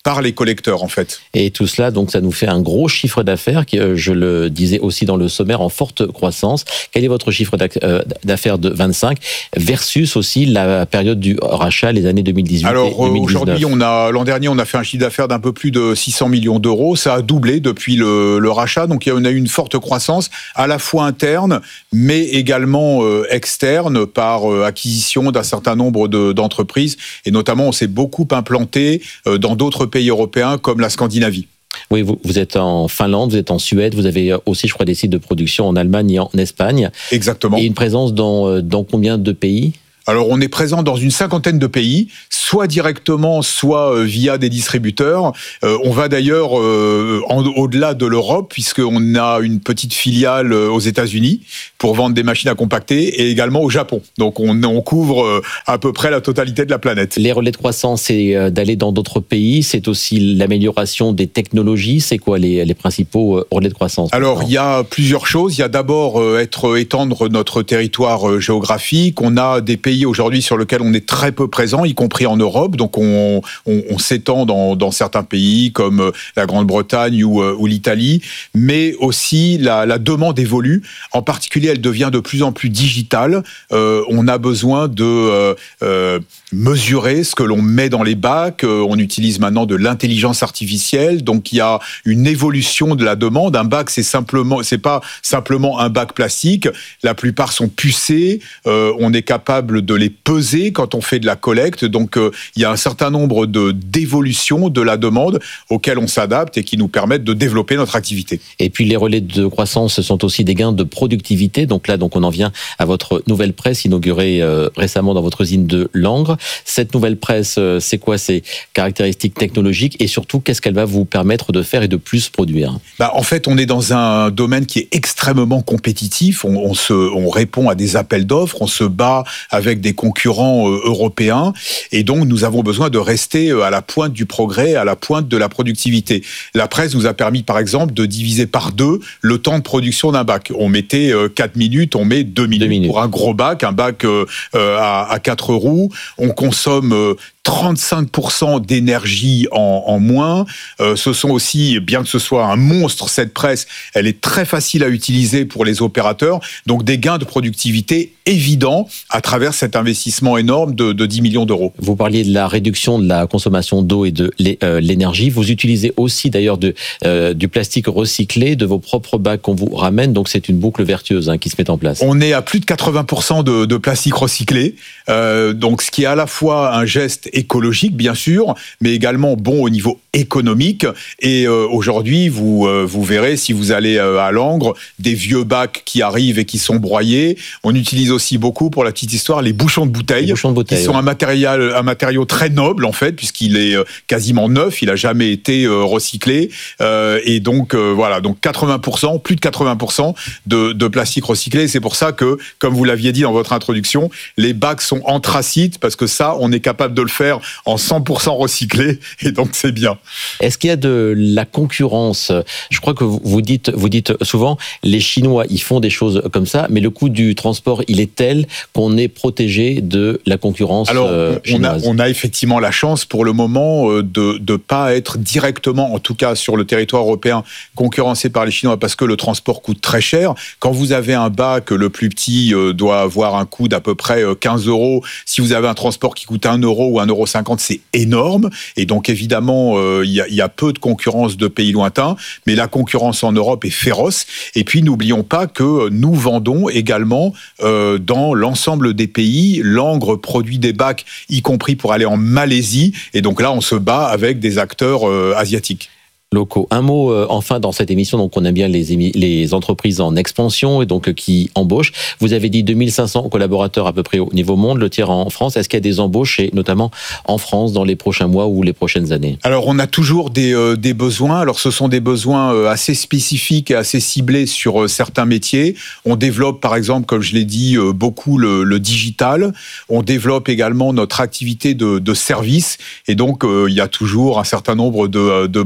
par les collecteurs en fait. Et tout cela, donc, ça nous fait un gros chiffre d'affaires qui, je le disais aussi dans le sommaire, en forte croissance. Quel est votre chiffre d'affaires de vingt-cinq versus aussi la période du rachat, les années deux mille dix-huit Alors, et deux mille dix-neuf? aujourd'hui, on a l'an dernier, on a fait un chiffre d'affaires d'un peu plus de six cents millions d'euros. Ça a doublé depuis le, le rachat, donc on a eu une forte croissance, à la fois interne, mais également euh, externe par euh, acquisition d'un certain nombre de, d'entreprises. Et notamment, on s'est beaucoup implanté euh, dans d'autres pays européens comme la Scandinavie. Oui, vous, vous êtes en Finlande, vous êtes en Suède, vous avez aussi, je crois, des sites de production en Allemagne et en Espagne. Exactement. Et une présence dans, dans combien de pays ? Alors, on est présent dans une cinquantaine de pays, soit directement, soit via des distributeurs. Euh, on va d'ailleurs euh, en, au-delà de l'Europe, puisqu'on a une petite filiale aux États-Unis pour vendre des machines à compacter, et également au Japon. Donc, on, on couvre à peu près la totalité de la planète. Les relais de croissance, c'est d'aller dans d'autres pays, c'est aussi l'amélioration des technologies. C'est quoi les, les principaux relais de croissance? Alors, il y a plusieurs choses. Il y a d'abord euh, être étendre notre territoire euh, géographique. On a des pays aujourd'hui sur lequel on est très peu présent, y compris en Europe. Donc on, on, on s'étend dans, dans certains pays comme la Grande-Bretagne ou, ou l'Italie, mais aussi la, la demande évolue. En particulier, elle devient de plus en plus digitale. Euh, on a besoin de euh, euh, mesurer ce que l'on met dans les bacs. Euh, on utilise maintenant de l'intelligence artificielle. Donc il y a une évolution de la demande. Un bac, c'est simplement, c'est pas simplement un bac plastique. La plupart sont pucés. Euh, on est capable de les peser quand on fait de la collecte. Donc, euh, il y a un certain nombre de, d'évolutions de la demande auxquelles on s'adapte et qui nous permettent de développer notre activité. Et puis, les relais de croissance sont aussi des gains de productivité. Donc là, donc on en vient à votre nouvelle presse inaugurée euh, récemment dans votre usine de Langres. Cette nouvelle presse, euh, c'est quoi ses caractéristiques technologiques et surtout, qu'est-ce qu'elle va vous permettre de faire et de plus produire? Bah, en fait, on est dans un domaine qui est extrêmement compétitif. On, on, se, on répond à des appels d'offres, on se bat avec des concurrents euh, européens et donc nous avons besoin de rester à la pointe du progrès, à la pointe de la productivité. La presse nous a permis par exemple de diviser par deux le temps de production d'un bac. On mettait euh, quatre minutes, on met deux minutes, deux minutes pour un gros bac, un bac euh, euh, à, à quatre roues. On consomme euh, trente-cinq pour cent d'énergie en, en moins. Euh, ce sont aussi, bien que ce soit un monstre, cette presse, elle est très facile à utiliser pour les opérateurs. Donc des gains de productivité évidents à travers cet investissement énorme de, de dix millions d'euros. Vous parliez de la réduction de la consommation d'eau et de l'énergie. Vous utilisez aussi d'ailleurs de, euh, du plastique recyclé, de vos propres bacs qu'on vous ramène. Donc c'est une boucle vertueuse hein, qui se met en place. On est à plus de quatre-vingts pour cent de, de plastique recyclé. Euh, donc ce qui est à la fois un geste écologique, bien sûr, mais également bon au niveau économique. Et euh, aujourd'hui, vous, euh, vous verrez, si vous allez euh, à Langres, des vieux bacs qui arrivent et qui sont broyés. On utilise aussi beaucoup, pour la petite histoire, les bouchons de bouteilles, les bouchons de bouteilles qui ouais. sont un matériel, un matériau très noble, en fait, puisqu'il est euh, quasiment neuf, il n'a jamais été euh, recyclé. Euh, et donc, euh, voilà, donc quatre-vingts pour cent, plus de quatre-vingts pour cent de, de plastique recyclé. C'est pour ça que, comme vous l'aviez dit dans votre introduction, les bacs sont anthracites, parce que ça, on est capable de le faire en cent pour cent recyclé, et donc c'est bien. Est-ce qu'il y a de la concurrence? Je crois que vous dites, vous dites souvent, les Chinois, ils font des choses comme ça, mais le coût du transport, il est tel qu'on est protégé de la concurrence Alors, euh, chinoise. On a, on a effectivement la chance pour le moment de ne pas être directement, en tout cas sur le territoire européen, concurrencé par les Chinois, parce que le transport coûte très cher. Quand vous avez un bac, le plus petit doit avoir un coût d'à peu près quinze euros. Si vous avez un transport qui coûte un euro ou un euro cinquante, c'est énorme. Et donc, évidemment, euh, il y a, y a peu de concurrence de pays lointains, mais la concurrence en Europe est féroce. Et puis, n'oublions pas que nous vendons également euh, dans l'ensemble des pays. Langres produit des bacs, y compris pour aller en Malaisie. Et donc là, on se bat avec des acteurs euh, asiatiques. Locaux. Un mot euh, enfin dans cette émission, donc on aime bien les, émi- les entreprises en expansion et donc euh, qui embauchent. Vous avez dit deux mille cinq cents collaborateurs à peu près au niveau monde, le tiers en France. Est-ce qu'il y a des embauches, et notamment en France, dans les prochains mois ou les prochaines années? Alors on a toujours des, euh, des besoins. Alors ce sont des besoins euh, assez spécifiques et assez ciblés sur euh, certains métiers. On développe par exemple, comme je l'ai dit, euh, beaucoup le, le digital. On développe également notre activité de, de service. Et donc euh, il y a toujours un certain nombre de, de besoins dans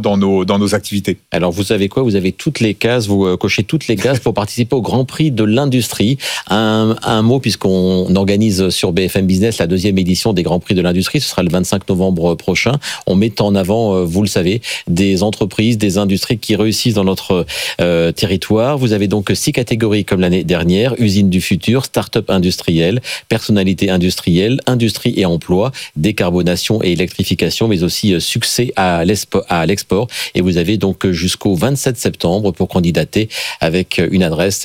dans nos, dans nos activités. Alors, vous savez quoi? Vous avez toutes les cases, vous cochez toutes les cases pour participer au Grand Prix de l'industrie. Un, un mot, puisqu'on organise sur B F M Business la deuxième édition des Grands Prix de l'industrie. Ce sera le vingt-cinq novembre prochain. On met en avant, vous le savez, des entreprises, des industries qui réussissent dans notre euh, territoire. Vous avez donc six catégories comme l'année dernière: usine du futur, start-up industrielle, personnalité industrielle, industrie et emploi, décarbonation et électrification, mais aussi succès à l'export. Et vous avez donc jusqu'au vingt-sept septembre pour candidater avec une adresse,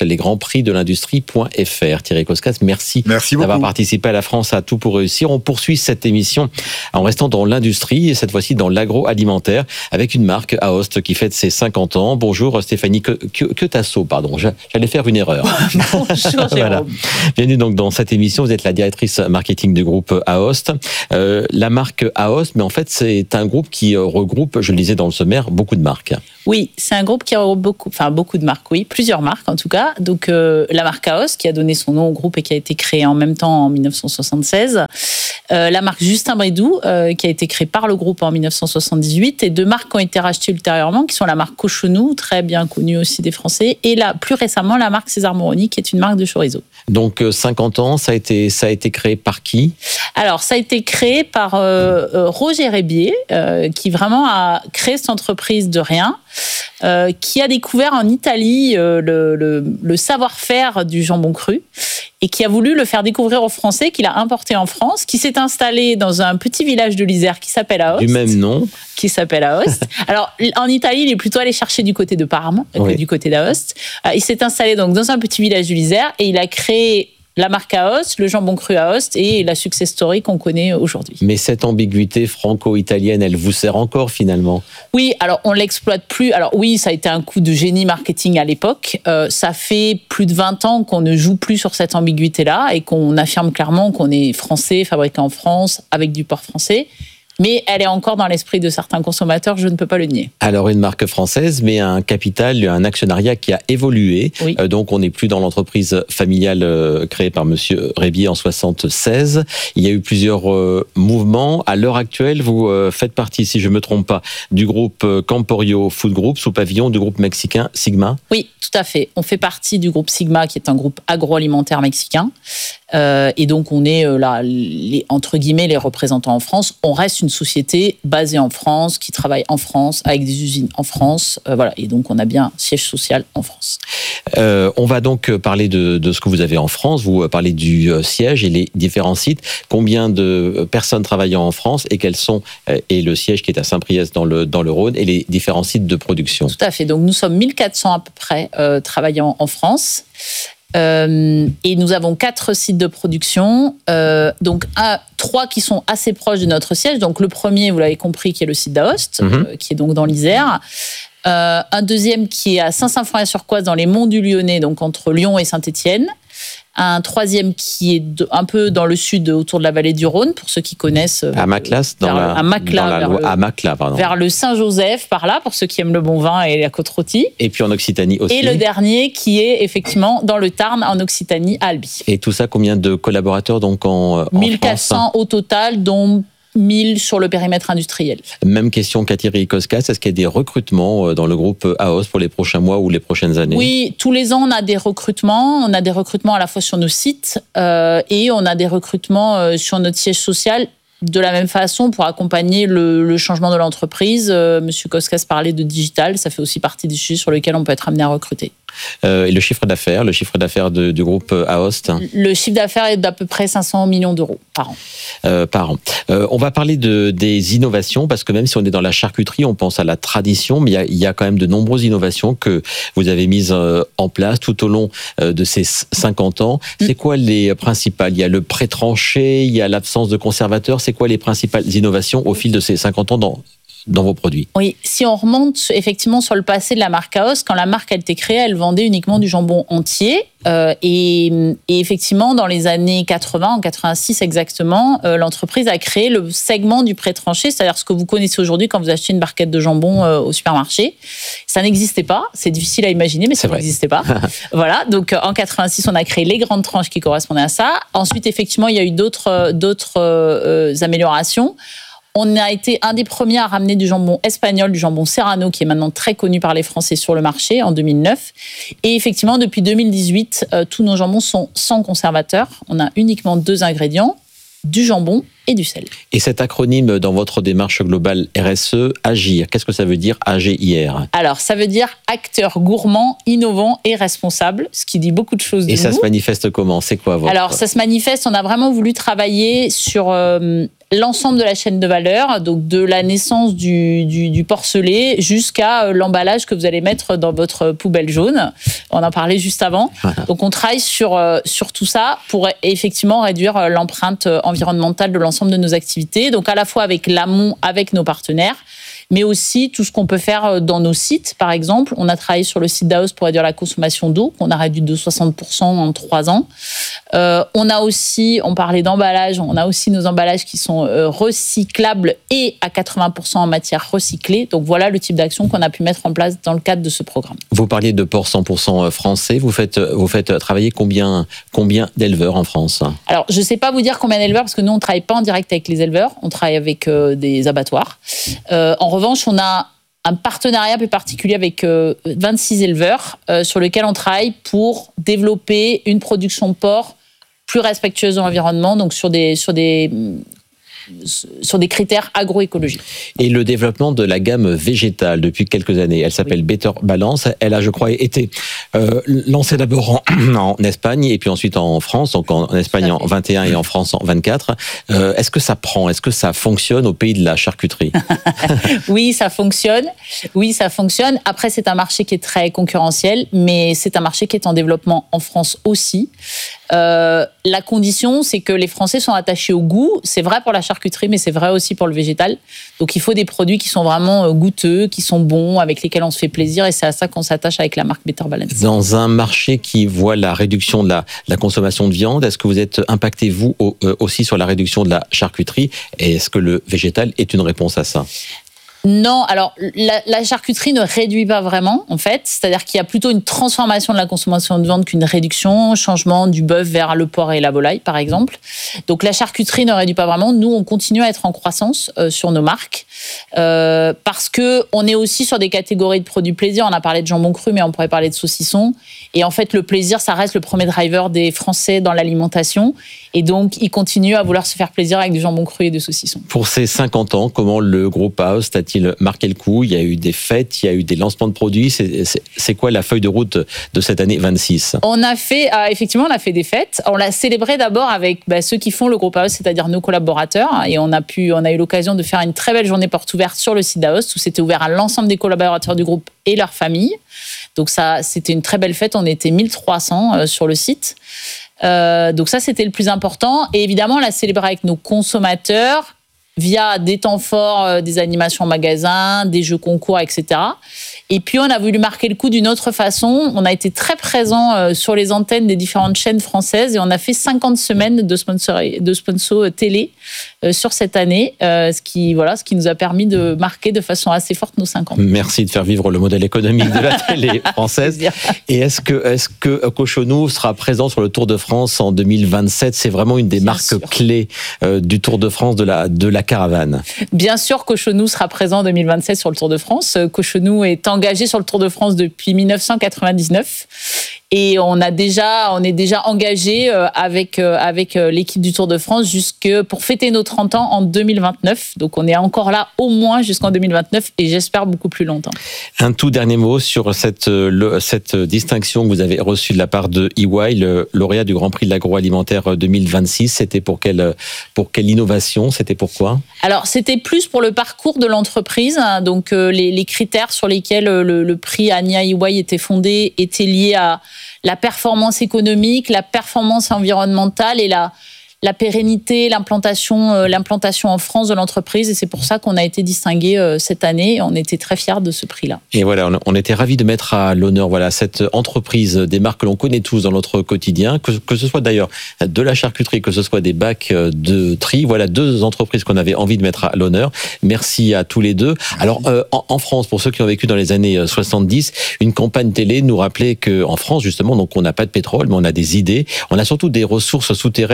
lesgrandsprixdelindustrie.fr. Thierry Koskas, merci, merci d'avoir participé à La France a tout pour réussir. On poursuit cette émission en restant dans l'industrie et cette fois-ci dans l'agroalimentaire avec une marque, Aoste, qui fête ses cinquante ans. Bonjour Stéphanie Quetasso, pardon, j'allais faire une erreur. Bonjour voilà. Bienvenue donc dans cette émission. Vous êtes la directrice marketing du groupe Aoste. Euh, la marque Aoste, mais en fait c'est un groupe qui regroupe, je le disais dans le sommaire, beaucoup de marques. Oui, c'est un groupe qui regroupe beaucoup, enfin beaucoup de marques, oui, plusieurs marques en tout cas. Donc euh, la marque Aoste qui a donné son nom au groupe et qui a été créée en même temps en dix-neuf cent soixante-seize. Euh, la marque Justin Bridou euh, qui a été créée par le groupe en dix-neuf cent soixante-dix-huit et deux marques qui ont été rachetées ultérieurement qui sont la marque Cochonou, très bien connue aussi des Français, et la, plus récemment la marque César Moroni qui est une marque de chorizo. Donc cinquante ans, ça a été, ça a été créé par qui? Alors ça a été créé par euh, euh, Roger Rébier euh, qui vraiment a créé cette entreprise de rien. Euh, qui a découvert en Italie euh, le, le, le savoir-faire du jambon cru et qui a voulu le faire découvrir aux Français, qu'il a importé en France, qui s'est installé dans un petit village de l'Isère qui s'appelle Aoste. Du même nom. Qui s'appelle Aoste. Alors, en Italie, il est plutôt allé chercher du côté de Parme oui. que du côté d'Aoste. Euh, il s'est installé donc dans un petit village de l'Isère et il a créé la marque Aoste, le jambon cru Aoste et la success story qu'on connaît aujourd'hui. Mais cette ambiguïté franco-italienne, elle vous sert encore finalement? Oui, alors on l'exploite plus. Alors oui, ça a été un coup de génie marketing à l'époque. Euh, ça fait plus de vingt ans qu'on ne joue plus sur cette ambiguïté-là et qu'on affirme clairement qu'on est français, fabriqué en France, avec du porc français. Mais elle est encore dans l'esprit de certains consommateurs, je ne peux pas le nier. Alors une marque française, mais un capital, un actionnariat qui a évolué. Oui. Euh, donc on n'est plus dans l'entreprise familiale euh, créée par Monsieur Rébier en soixante-seize. Il y a eu plusieurs euh, mouvements. À l'heure actuelle, vous euh, faites partie, si je me trompe pas, du groupe euh, Camporio Food Group, sous pavillon du groupe mexicain Sigma. Oui, tout à fait. On fait partie du groupe Sigma, qui est un groupe agroalimentaire mexicain. Euh, et donc on est euh, là, les, entre guillemets, les représentants en France. On reste une société basée en France, qui travaille en France, avec des usines en France. Euh, voilà. Et donc on a bien un siège social en France. Euh, on va donc parler de, de ce que vous avez en France. Vous parlez du euh, siège et les différents sites. Combien de personnes travaillant en France et quels sont, euh, et le siège qui est à Saint-Priest dans le, dans le Rhône, et les différents sites de production? Tout à fait. Donc nous sommes mille quatre cents à peu près euh, travaillant en France. Euh, et nous avons quatre sites de production, euh, donc un, trois qui sont assez proches de notre siège. Donc le premier, vous l'avez compris, qui est le site d'Aoste, mmh. euh, qui est donc dans l'Isère. Euh, un deuxième qui est à Saint-Symphorien-sur-Coise, dans les monts du Lyonnais, donc entre Lyon et Saint-Étienne. Un troisième qui est de, un peu dans le sud, autour de la vallée du Rhône, pour ceux qui connaissent. À Maclas, dans vers, la, à Maclas, dans la vers loi, le, à Maclas, pardon. Vers le Saint-Joseph, par là, pour ceux qui aiment le bon vin et la côte rôtie. Et puis en Occitanie aussi. Et le dernier qui est effectivement dans le Tarn, en Occitanie, à Albi. Et tout ça, combien de collaborateurs donc en, en mille quatre cents France au total, dont mille sur le périmètre industriel. Même question qu'à Thierry Koskas, est-ce qu'il y a des recrutements dans le groupe Aoste pour les prochains mois ou les prochaines années? Oui, tous les ans on a des recrutements. On a des recrutements à la fois sur nos sites euh, et on a des recrutements euh, sur notre siège social. De la même façon, pour accompagner le, le changement de l'entreprise, euh, Monsieur Koskas parlait de digital, ça fait aussi partie des sujets sur lesquels on peut être amené à recruter. Euh, et le chiffre d'affaires, le chiffre d'affaires de, du groupe Aoste? Le chiffre d'affaires est d'à peu près cinq cents millions d'euros par an. Euh, par an. Euh, on va parler de, des innovations, parce que même si on est dans la charcuterie, on pense à la tradition, mais il y a, il y a quand même de nombreuses innovations que vous avez mises en place tout au long de ces cinquante ans. C'est mmh. quoi les principales? Il y a le pré-tranché, il y a l'absence de conservateurs. C'est quoi les principales innovations au fil de ces cinquante ans dans dans vos produits? Oui, si on remonte effectivement sur le passé de la marque Aoste, quand la marque a été créée, elle vendait uniquement du jambon entier. Euh, et, et effectivement, dans les années quatre-vingts, en quatre-vingt-six exactement, euh, l'entreprise a créé le segment du pré-tranché, c'est-à-dire ce que vous connaissez aujourd'hui quand vous achetez une barquette de jambon euh, au supermarché. Ça n'existait pas, c'est difficile à imaginer, mais ça n'existait pas. Voilà, donc en quatre-vingt-six, on a créé les grandes tranches qui correspondaient à ça. Ensuite, effectivement, il y a eu d'autres, d'autres euh, améliorations. On a été un des premiers à ramener du jambon espagnol, du jambon Serrano, qui est maintenant très connu par les Français sur le marché, en deux mille neuf. Et effectivement, depuis deux mille dix-huit, euh, tous nos jambons sont sans conservateur. On a uniquement deux ingrédients, du jambon et du sel. Et cet acronyme dans votre démarche globale R S E, AGIR, qu'est-ce que ça veut dire A G I R? Alors, ça veut dire acteur gourmand, innovant et responsable, ce qui dit beaucoup de choses de Et nous. ça se manifeste comment? C'est quoi votre... Alors, ça se manifeste, on a vraiment voulu travailler sur euh, l'ensemble de la chaîne de valeur, donc de la naissance du, du, du porcelet jusqu'à euh, l'emballage que vous allez mettre dans votre poubelle jaune. On en parlait juste avant. Voilà. Donc, on travaille sur, euh, sur tout ça pour effectivement réduire euh, l'empreinte environnementale de l'ensemble de nos activités. Donc, à la fois avec l'amont, avec nos partenaires, mais aussi tout ce qu'on peut faire dans nos sites. Par exemple, on a travaillé sur le site d'Aos pour réduire la consommation d'eau, qu'on a réduit de soixante pour cent en trois ans. Euh, on a aussi, on parlait d'emballage, on a aussi nos emballages qui sont euh, recyclables et à quatre-vingts pour cent en matière recyclée. Donc voilà le type d'action qu'on a pu mettre en place dans le cadre de ce programme. Vous parliez de porc cent pour cent français. Vous faites, vous faites travailler combien, combien d'éleveurs en France? Alors, je ne sais pas vous dire combien d'éleveurs, parce que nous, on ne travaille pas en direct avec les éleveurs. On travaille avec euh, des abattoirs. Euh, en revanche, on a un partenariat plus particulier avec euh, vingt-six éleveurs euh, sur lequel on travaille pour développer une production de porc plus respectueuse de l'environnement, donc sur des, sur des, sur des critères agroécologiques. Et le développement de la gamme végétale depuis quelques années, elle s'appelle oui. Better Balance. Elle a, je crois, été euh, lancée d'abord en, en Espagne et puis ensuite en France, donc en, en Espagne en vingt et un et en France en vingt-quatre. Euh, est-ce que ça prend? Est-ce que ça fonctionne au pays de la charcuterie? Oui, ça fonctionne. Oui, ça fonctionne. Après, c'est un marché qui est très concurrentiel, mais c'est un marché qui est en développement en France aussi. Euh, la condition, c'est que les Français sont attachés au goût. C'est vrai pour la charcuterie, mais c'est vrai aussi pour le végétal. Donc, il faut des produits qui sont vraiment goûteux, qui sont bons, avec lesquels on se fait plaisir. Et c'est à ça qu'on s'attache avec la marque Better Balance. Dans un marché qui voit la réduction de la, la consommation de viande, est-ce que vous êtes impacté, vous, au, euh, aussi sur la réduction de la charcuterie? Et est-ce que le végétal est une réponse à ça? Non, alors la, la charcuterie ne réduit pas vraiment, en fait. C'est-à-dire qu'il y a plutôt une transformation de la consommation de viande qu'une réduction, changement du bœuf vers le porc et la volaille, par exemple. Donc la charcuterie ne réduit pas vraiment. Nous, on continue à être en croissance euh, sur nos marques euh, parce que on est aussi sur des catégories de produits plaisir. On a parlé de jambon cru, mais on pourrait parler de saucisson. Et en fait, le plaisir, ça reste le premier driver des Français dans l'alimentation. Et donc, ils continuent à vouloir se faire plaisir avec du jambon cru et du saucisson. Pour ces cinquante ans, comment le groupe Aos a-t-il marqué le coup? Il y a eu des fêtes, il y a eu des lancements de produits. C'est, c'est, c'est quoi la feuille de route de cette année vingt-six? On a fait, euh, effectivement, on a fait des fêtes. On l'a célébré d'abord avec bah, ceux qui font le groupe Aos, c'est-à-dire nos collaborateurs. Et on a, pu, on a eu l'occasion de faire une très belle journée porte ouverte sur le site d'Aos, où c'était ouvert à l'ensemble des collaborateurs du groupe et leurs familles. Donc ça, c'était une très belle fête. On était mille trois cents euh, sur le site. Euh, donc ça, c'était le plus important. Et évidemment, on l'a célébré avec nos consommateurs via des temps forts, euh, des animations en magasin, des jeux concours, et cetera. Et puis, on a voulu marquer le coup d'une autre façon. On a été très présents euh, sur les antennes des différentes chaînes françaises et on a fait cinquante semaines de sponsor, de sponsor télé euh, sur cette année, euh, ce, qui, voilà, ce qui nous a permis de marquer de façon assez forte nos cinquante. Merci de faire vivre le modèle économique de la télé française. Et est-ce que, est-ce que Cochonou sera présent sur le Tour de France en deux mille vingt-sept? C'est vraiment une des Bien marques sûr. clés euh, du Tour de France, de la, de la caravane. Bien sûr, Cochonou sera présent en deux mille vingt-sept sur le Tour de France. Cochonou est engagé sur le Tour de France depuis dix-neuf cent quatre-vingt-dix-neuf. Et on a déjà, on est déjà engagé avec avec l'équipe du Tour de France jusque pour fêter nos trente ans en deux mille vingt-neuf. Donc on est encore là au moins jusqu'en deux mille vingt-neuf et j'espère beaucoup plus longtemps. Un tout dernier mot sur cette le, cette distinction que vous avez reçue de la part de E Y, le lauréat du Grand Prix de l'agroalimentaire deux mille vingt-six. C'était pour quelle pour quelle innovation? C'était pourquoi? Alors c'était plus pour le parcours de l'entreprise. Donc les, les critères sur lesquels le, le prix Ania E Y était fondé étaient liés à la performance économique, la performance environnementale et la, la pérennité, l'implantation, euh, l'implantation en France de l'entreprise. Et c'est pour ça qu'on a été distingué euh, cette année. On était très fiers de ce prix-là. Et voilà, on, on était ravis de mettre à l'honneur voilà, cette entreprise, des marques que l'on connaît tous dans notre quotidien, que, que ce soit d'ailleurs de la charcuterie, que ce soit des bacs de tri. Voilà deux entreprises qu'on avait envie de mettre à l'honneur. Merci à tous les deux. Alors, euh, en, en France, pour ceux qui ont vécu dans les années soixante-dix, une campagne télé nous rappelait qu'en France, justement, donc on n'a pas de pétrole, mais on a des idées. On a surtout des ressources souterraines en lithium.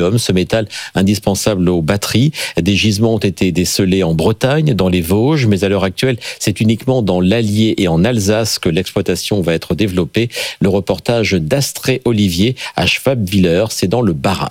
lithium, ce métal indispensable aux batteries. Des gisements ont été décelés en Bretagne, dans les Vosges, mais à l'heure actuelle, c'est uniquement dans l'Allier et en Alsace que l'exploitation va être développée. Le reportage d'Astrée Olivier à Schwabwiller, c'est dans le Bas-Rhin.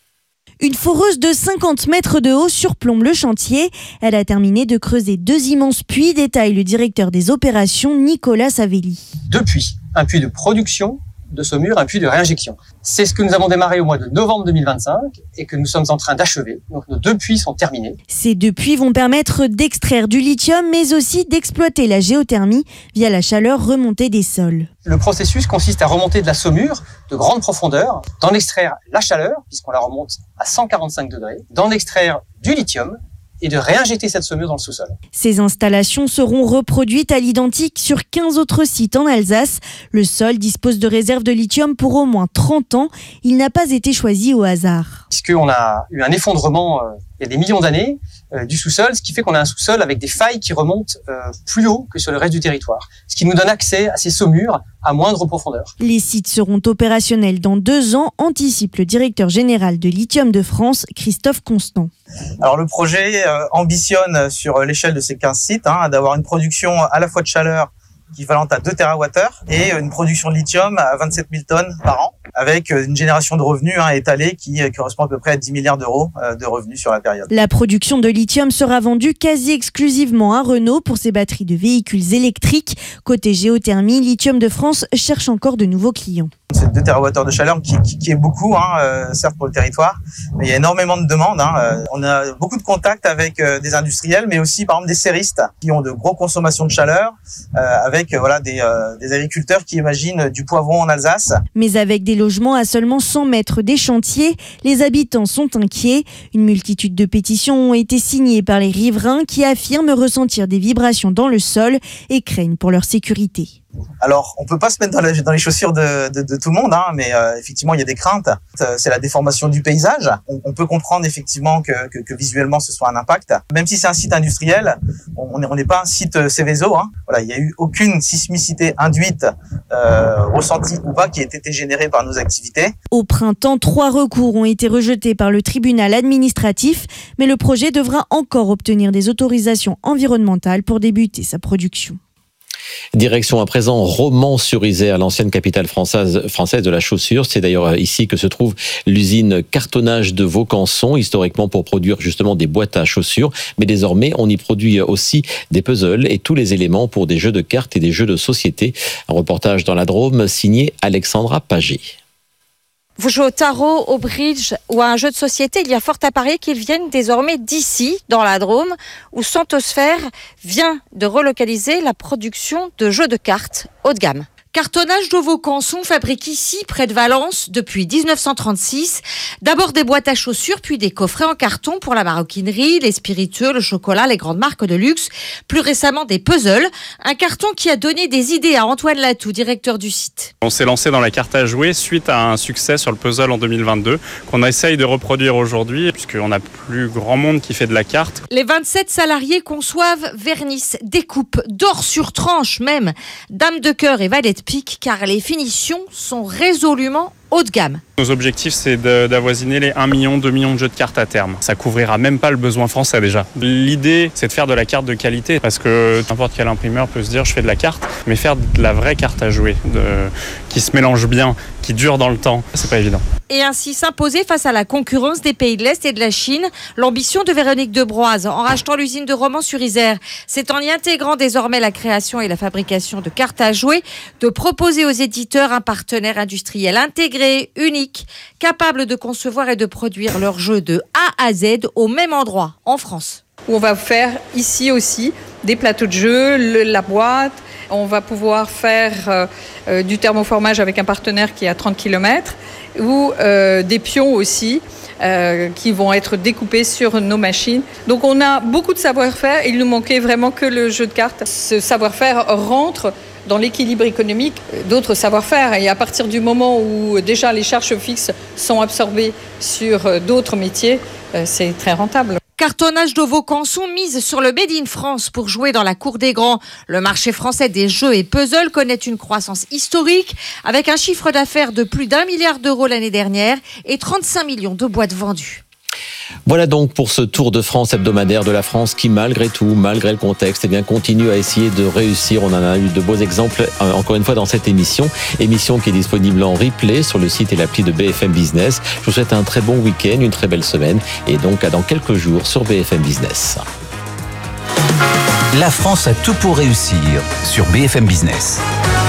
Une foreuse de cinquante mètres de haut surplombe le chantier. Elle a terminé de creuser deux immenses puits, détaille le directeur des opérations Nicolas Savelli. Deux puits, un puits de production de saumure, un puits de réinjection. C'est ce que nous avons démarré au mois de novembre deux mille vingt-cinq et que nous sommes en train d'achever. Donc nos deux puits sont terminés. Ces deux puits vont permettre d'extraire du lithium, mais aussi d'exploiter la géothermie via la chaleur remontée des sols. Le processus consiste à remonter de la saumure de grande profondeur, d'en extraire la chaleur, puisqu'on la remonte à cent quarante-cinq degrés, d'en extraire du lithium et de réinjecter cette saumure dans le sous-sol. Ces installations seront reproduites à l'identique sur quinze autres sites en Alsace. Le sol dispose de réserves de lithium pour au moins trente ans. Il n'a pas été choisi au hasard. Puisqu'on a eu un effondrement euh, il y a des millions d'années euh, du sous-sol, ce qui fait qu'on a un sous-sol avec des failles qui remontent euh, plus haut que sur le reste du territoire. Ce qui nous donne accès à ces saumures à moindre profondeur. Les sites seront opérationnels dans deux ans, anticipe le directeur général de Lithium de France, Christophe Constant. Alors le projet euh, ambitionne sur l'échelle de ces quinze sites hein, d'avoir une production à la fois de chaleur équivalente à deux térawattheures et une production de lithium à vingt-sept mille tonnes par an, avec une génération de revenus hein, étalée qui correspond à peu près à dix milliards d'euros de revenus sur la période. La production de lithium sera vendue quasi exclusivement à Renault pour ses batteries de véhicules électriques. Côté géothermie, Lithium de France cherche encore de nouveaux clients. C'est deux térawattheures de chaleur qui, qui, qui est beaucoup, hein, euh, certes pour le territoire, mais il y a énormément de demandes. Hein, euh, on a beaucoup de contacts avec euh, des industriels, mais aussi par exemple des serristes qui ont de gros consommations de chaleur, euh, avec euh, voilà des, euh, des agriculteurs qui imaginent du poivron en Alsace. Mais avec des logements à seulement cent mètres des chantiers, les habitants sont inquiets. Une multitude de pétitions ont été signées par les riverains qui affirment ressentir des vibrations dans le sol et craignent pour leur sécurité. Alors, on peut pas se mettre dans, la, dans les chaussures de, de, de tout le monde, hein, mais euh, effectivement, il y a des craintes. C'est la déformation du paysage. On, on peut comprendre effectivement que, que, que visuellement, ce soit un impact. Même si c'est un site industriel, on n'est on n'est pas un site Céveso. Hein. Voilà, il n'y a eu aucune sismicité induite, euh, ressentie ou pas, qui ait été générée par nos activités. Au printemps, trois recours ont été rejetés par le tribunal administratif, mais le projet devra encore obtenir des autorisations environnementales pour débuter sa production. Direction à présent Romans-sur-Isère, l'ancienne capitale française, française de la chaussure. C'est d'ailleurs ici que se trouve l'usine cartonnage de Vaucanson, historiquement pour produire justement des boîtes à chaussures. Mais désormais, on y produit aussi des puzzles et tous les éléments pour des jeux de cartes et des jeux de société. Un reportage dans la Drôme signé Alexandra Paget. Vous jouez au tarot, au bridge ou à un jeu de société, il y a fort à parier qu'ils viennent désormais d'ici, dans la Drôme, où Santosphère vient de relocaliser la production de jeux de cartes haut de gamme. Cartonnage de Vaucanson fabrique ici, près de Valence, depuis dix-neuf cent trente-six. D'abord des boîtes à chaussures, puis des coffrets en carton pour la maroquinerie, les spiritueux, le chocolat, les grandes marques de luxe. Plus récemment, des puzzles. Un carton qui a donné des idées à Antoine Latou, directeur du site. On s'est lancé dans la carte à jouer suite à un succès sur le puzzle en deux mille vingt-deux, qu'on essaye de reproduire aujourd'hui, puisqu'on n'a plus grand monde qui fait de la carte. Les vingt-sept salariés conçoivent, vernissent, découpent, dorent sur tranche même, dame de cœur et valet de pique, car les finitions sont résolument haut de gamme. Nos objectifs, c'est d'avoisiner les un million, deux millions de jeux de cartes à terme. Ça couvrira même pas le besoin français déjà. L'idée, c'est de faire de la carte de qualité, parce que n'importe quel imprimeur peut se dire je fais de la carte, mais faire de la vraie carte à jouer, de, qui se mélange bien, qui dure dans le temps, c'est pas évident. Et ainsi s'imposer face à la concurrence des pays de l'Est et de la Chine. L'ambition de Véronique Debroise, en rachetant l'usine de Romans-sur-Isère, c'est en y intégrant désormais la création et la fabrication de cartes à jouer, de proposer aux éditeurs un partenaire industriel intégré, unique, capable de concevoir et de produire leurs jeux de A à Z au même endroit, en France. On va faire ici aussi des plateaux de jeux, le, la boîte. On va pouvoir faire euh, euh, du thermoformage avec un partenaire qui est à trente kilomètres ou euh, des pions aussi euh, qui vont être découpés sur nos machines. Donc on a beaucoup de savoir-faire. Il nous manquait vraiment que le jeu de cartes. Ce savoir-faire rentre dans l'équilibre économique d'autres savoir-faire. Et à partir du moment où déjà les charges fixes sont absorbées sur d'autres métiers, c'est très rentable. Cartonnage de Vaucanson mise sur le Made in France pour jouer dans la cour des grands. Le marché français des jeux et puzzles connaît une croissance historique avec un chiffre d'affaires de plus d'un milliard d'euros l'année dernière et trente-cinq millions de boîtes vendues. Voilà donc pour ce tour de France hebdomadaire de la France qui, malgré tout, malgré le contexte, eh bien, continue à essayer de réussir. On en a eu de beaux exemples, euh, encore une fois, dans cette émission. Émission qui est disponible en replay sur le site et l'appli de B F M Business. Je vous souhaite un très bon week-end, une très belle semaine et donc à dans quelques jours sur B F M Business. La France a tout pour réussir sur B F M Business.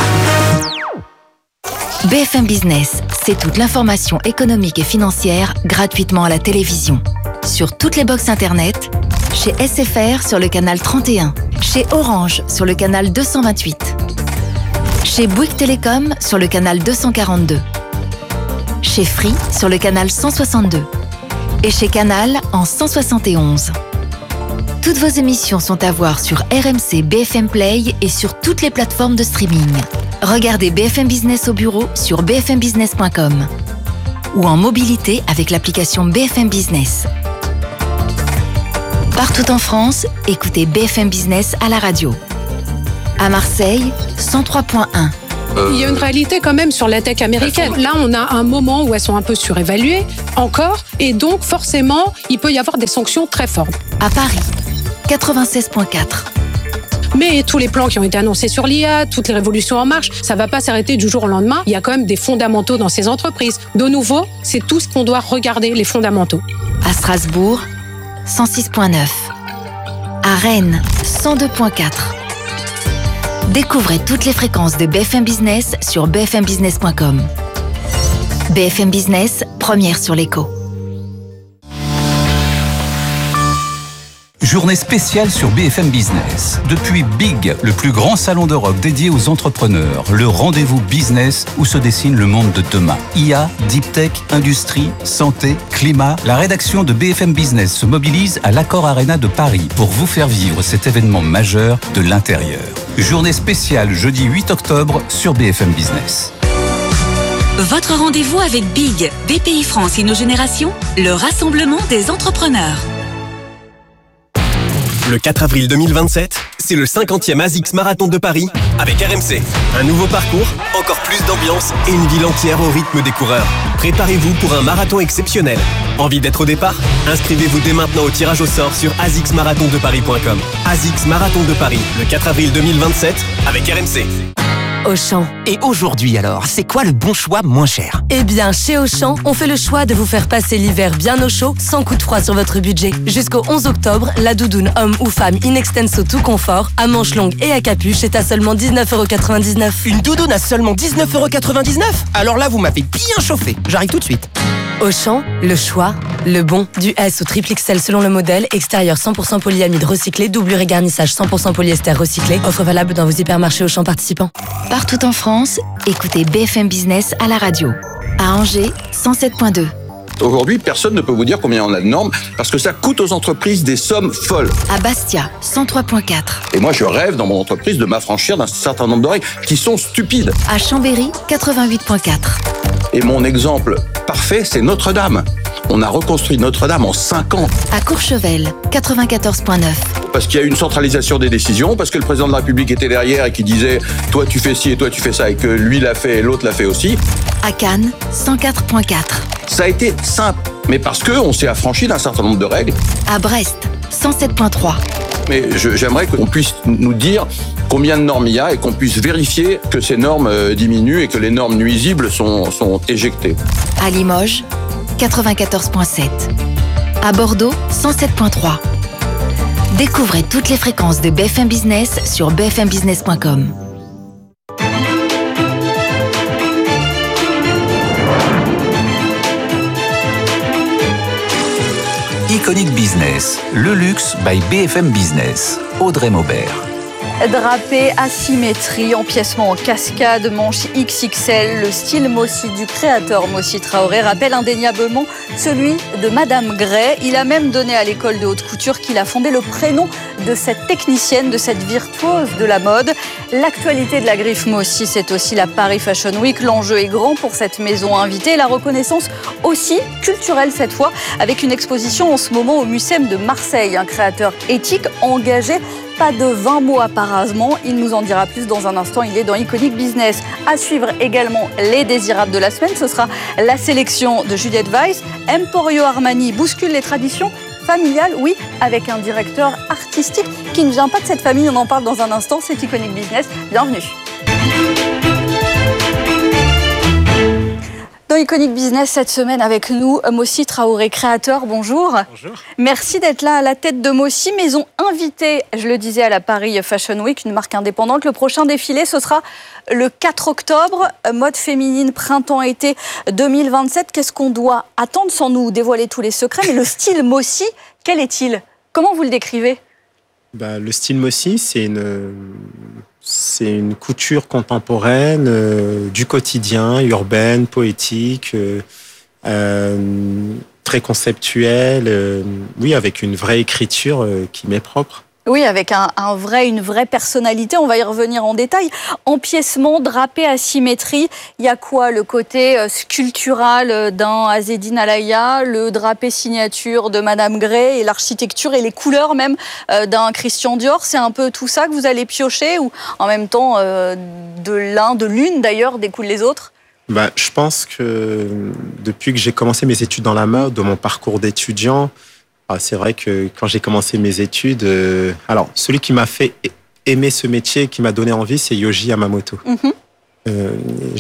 B F M Business, c'est toute l'information économique et financière gratuitement à la télévision. Sur toutes les box internet, chez S F R sur le canal trente et un, chez Orange sur le canal deux cent vingt-huit, chez Bouygues Télécom sur le canal deux cent quarante-deux, chez Free sur le canal cent soixante-deux et chez Canal en cent soixante et onze. Toutes vos émissions sont à voir sur R M C B F M Play et sur toutes les plateformes de streaming. Regardez B F M Business au bureau sur b f m business point com ou en mobilité avec l'application B F M Business. Partout en France, écoutez B F M Business à la radio. À Marseille, cent trois point un. Il y a une réalité quand même sur la tech américaine. Là, on a un moment où elles sont un peu surévaluées, encore, et donc forcément, il peut y avoir des sanctions très fortes. À Paris, quatre-vingt-seize point quatre. Mais tous les plans qui ont été annoncés sur l'I A, toutes les révolutions en marche, ça ne va pas s'arrêter du jour au lendemain. Il y a quand même des fondamentaux dans ces entreprises. De nouveau, c'est tout ce qu'on doit regarder, les fondamentaux. À Strasbourg, cent six point neuf. À Rennes, cent deux point quatre. Découvrez toutes les fréquences de B F M Business sur b f m business point com. B F M Business, première sur l'écho. Journée spéciale sur B F M Business. Depuis Big, le plus grand salon de rock dédié aux entrepreneurs, le rendez-vous business où se dessine le monde de demain. I A, Deep Tech, industrie, santé, climat. La rédaction de B F M Business se mobilise à l'Accor Arena de Paris pour vous faire vivre cet événement majeur de l'intérieur. Journée spéciale jeudi huit octobre sur B F M Business. Votre rendez-vous avec Big, B P I France Innogénération, le rassemblement des entrepreneurs. Le quatre avril deux mille vingt-sept, c'est le cinquantième ASICS Marathon de Paris avec R M C. Un nouveau parcours, encore plus d'ambiance et une ville entière au rythme des coureurs. Préparez-vous pour un marathon exceptionnel. Envie d'être au départ? Inscrivez-vous dès maintenant au tirage au sort sur a s i c s marathon de paris point com. ASICS Marathon de Paris, le quatre avril deux mille vingt-sept avec R M C. Auchan. Et aujourd'hui alors, c'est quoi le bon choix moins cher? Eh bien, chez Auchan, on fait le choix de vous faire passer l'hiver bien au chaud, sans coup de froid sur votre budget. Jusqu'au onze octobre, la doudoune homme ou femme in extenso tout confort, à manches longues et à capuche, est à seulement dix-neuf euros quatre-vingt-dix-neuf. Une doudoune à seulement dix-neuf euros quatre-vingt-dix-neuf? Alors là, vous m'avez bien chauffé. J'arrive tout de suite. Auchan, le choix, le bon. Du S au triple X L selon le modèle, extérieur cent pour cent polyamide recyclé, doublure et garnissage cent pour cent polyester recyclé. Offre valable dans vos hypermarchés Auchan participants. Partout en France, écoutez B F M Business à la radio. À Angers, cent sept point deux. Aujourd'hui, personne ne peut vous dire combien on a de normes parce que ça coûte aux entreprises des sommes folles. À Bastia, cent trois point quatre. Et moi, je rêve dans mon entreprise de m'affranchir d'un certain nombre de règles qui sont stupides. À Chambéry, quatre-vingt-huit point quatre. Et mon exemple parfait, c'est Notre-Dame. On a reconstruit Notre-Dame en cinq ans. À Courchevel, quatre-vingt-quatorze point neuf. Parce qu'il y a eu une centralisation des décisions, parce que le président de la République était derrière et qui disait « toi tu fais ci et toi tu fais ça » et que lui l'a fait et l'autre l'a fait aussi. À Cannes, cent quatre point quatre. Ça a été simple, mais parce qu'on s'est affranchi d'un certain nombre de règles. À Brest, cent sept point trois. Mais je, j'aimerais qu'on puisse nous dire combien de normes il y a et qu'on puisse vérifier que ces normes euh, diminuent et que les normes nuisibles sont, sont éjectées. À Limoges, quatre-vingt-quatorze point sept. À Bordeaux, cent sept point trois. Découvrez toutes les fréquences de B F M Business sur b f m business point com. Iconic Business, le luxe by B F M Business. Audrey Maubert. Drapé, asymétrie, empiècement en cascade, manche X X L, le style Mossy du créateur Mossi Traoré rappelle indéniablement celui de Madame Gray. Il a même donné à l'école de haute couture qu'il a fondé le prénom de cette technicienne, de cette virtuose de la mode. L'actualité de la griffe Mossy, c'est aussi la Paris Fashion Week. L'enjeu est grand pour cette maison invitée et la reconnaissance aussi culturelle cette fois, avec une exposition en ce moment au Mucem de Marseille. Un créateur éthique engagé. Pas de vingt mots apparemment, il nous en dira plus dans un instant, il est dans Iconic Business. À suivre également les désirables de la semaine, ce sera la sélection de Juliette Weiss. Emporio Armani bouscule les traditions familiales, oui, avec un directeur artistique qui ne vient pas de cette famille, on en parle dans un instant, c'est Iconic Business, bienvenue. Dans Iconic Business cette semaine avec nous, Mossi Traoré, créateur, bonjour. Bonjour. Merci d'être là à la tête de Mossy, maison invitée, je le disais, à la Paris Fashion Week, une marque indépendante. Le prochain défilé, ce sera le quatre octobre, mode féminine printemps-été deux mille vingt-sept. Qu'est-ce qu'on doit attendre sans nous dévoiler tous les secrets? Mais le style Mossy, quel est-il? Comment vous le décrivez? Bah, le style Mossy, c'est une... C'est une couture contemporaine, euh, du quotidien, urbaine, poétique, euh, euh, très conceptuelle, euh, oui, avec une vraie écriture euh, qui m'est propre. Oui, avec un, un vrai, une vraie personnalité, on va y revenir en détail. Empiècement, drapé, asymétrie, il y a quoi? Le côté sculptural d'un Azzedine Alaïa, le drapé signature de Madame Gray et l'architecture et les couleurs même d'un Christian Dior. C'est un peu tout ça que vous allez piocher ou en même temps euh, de l'un, de l'une d'ailleurs découlent les autres? Bah, je pense que depuis que j'ai commencé mes études dans la mode, dans mon parcours d'étudiant, ah, c'est vrai que quand j'ai commencé mes études, euh, alors celui qui m'a fait aimer ce métier, qui m'a donné envie, c'est Yohji Yamamoto. Mm-hmm. euh,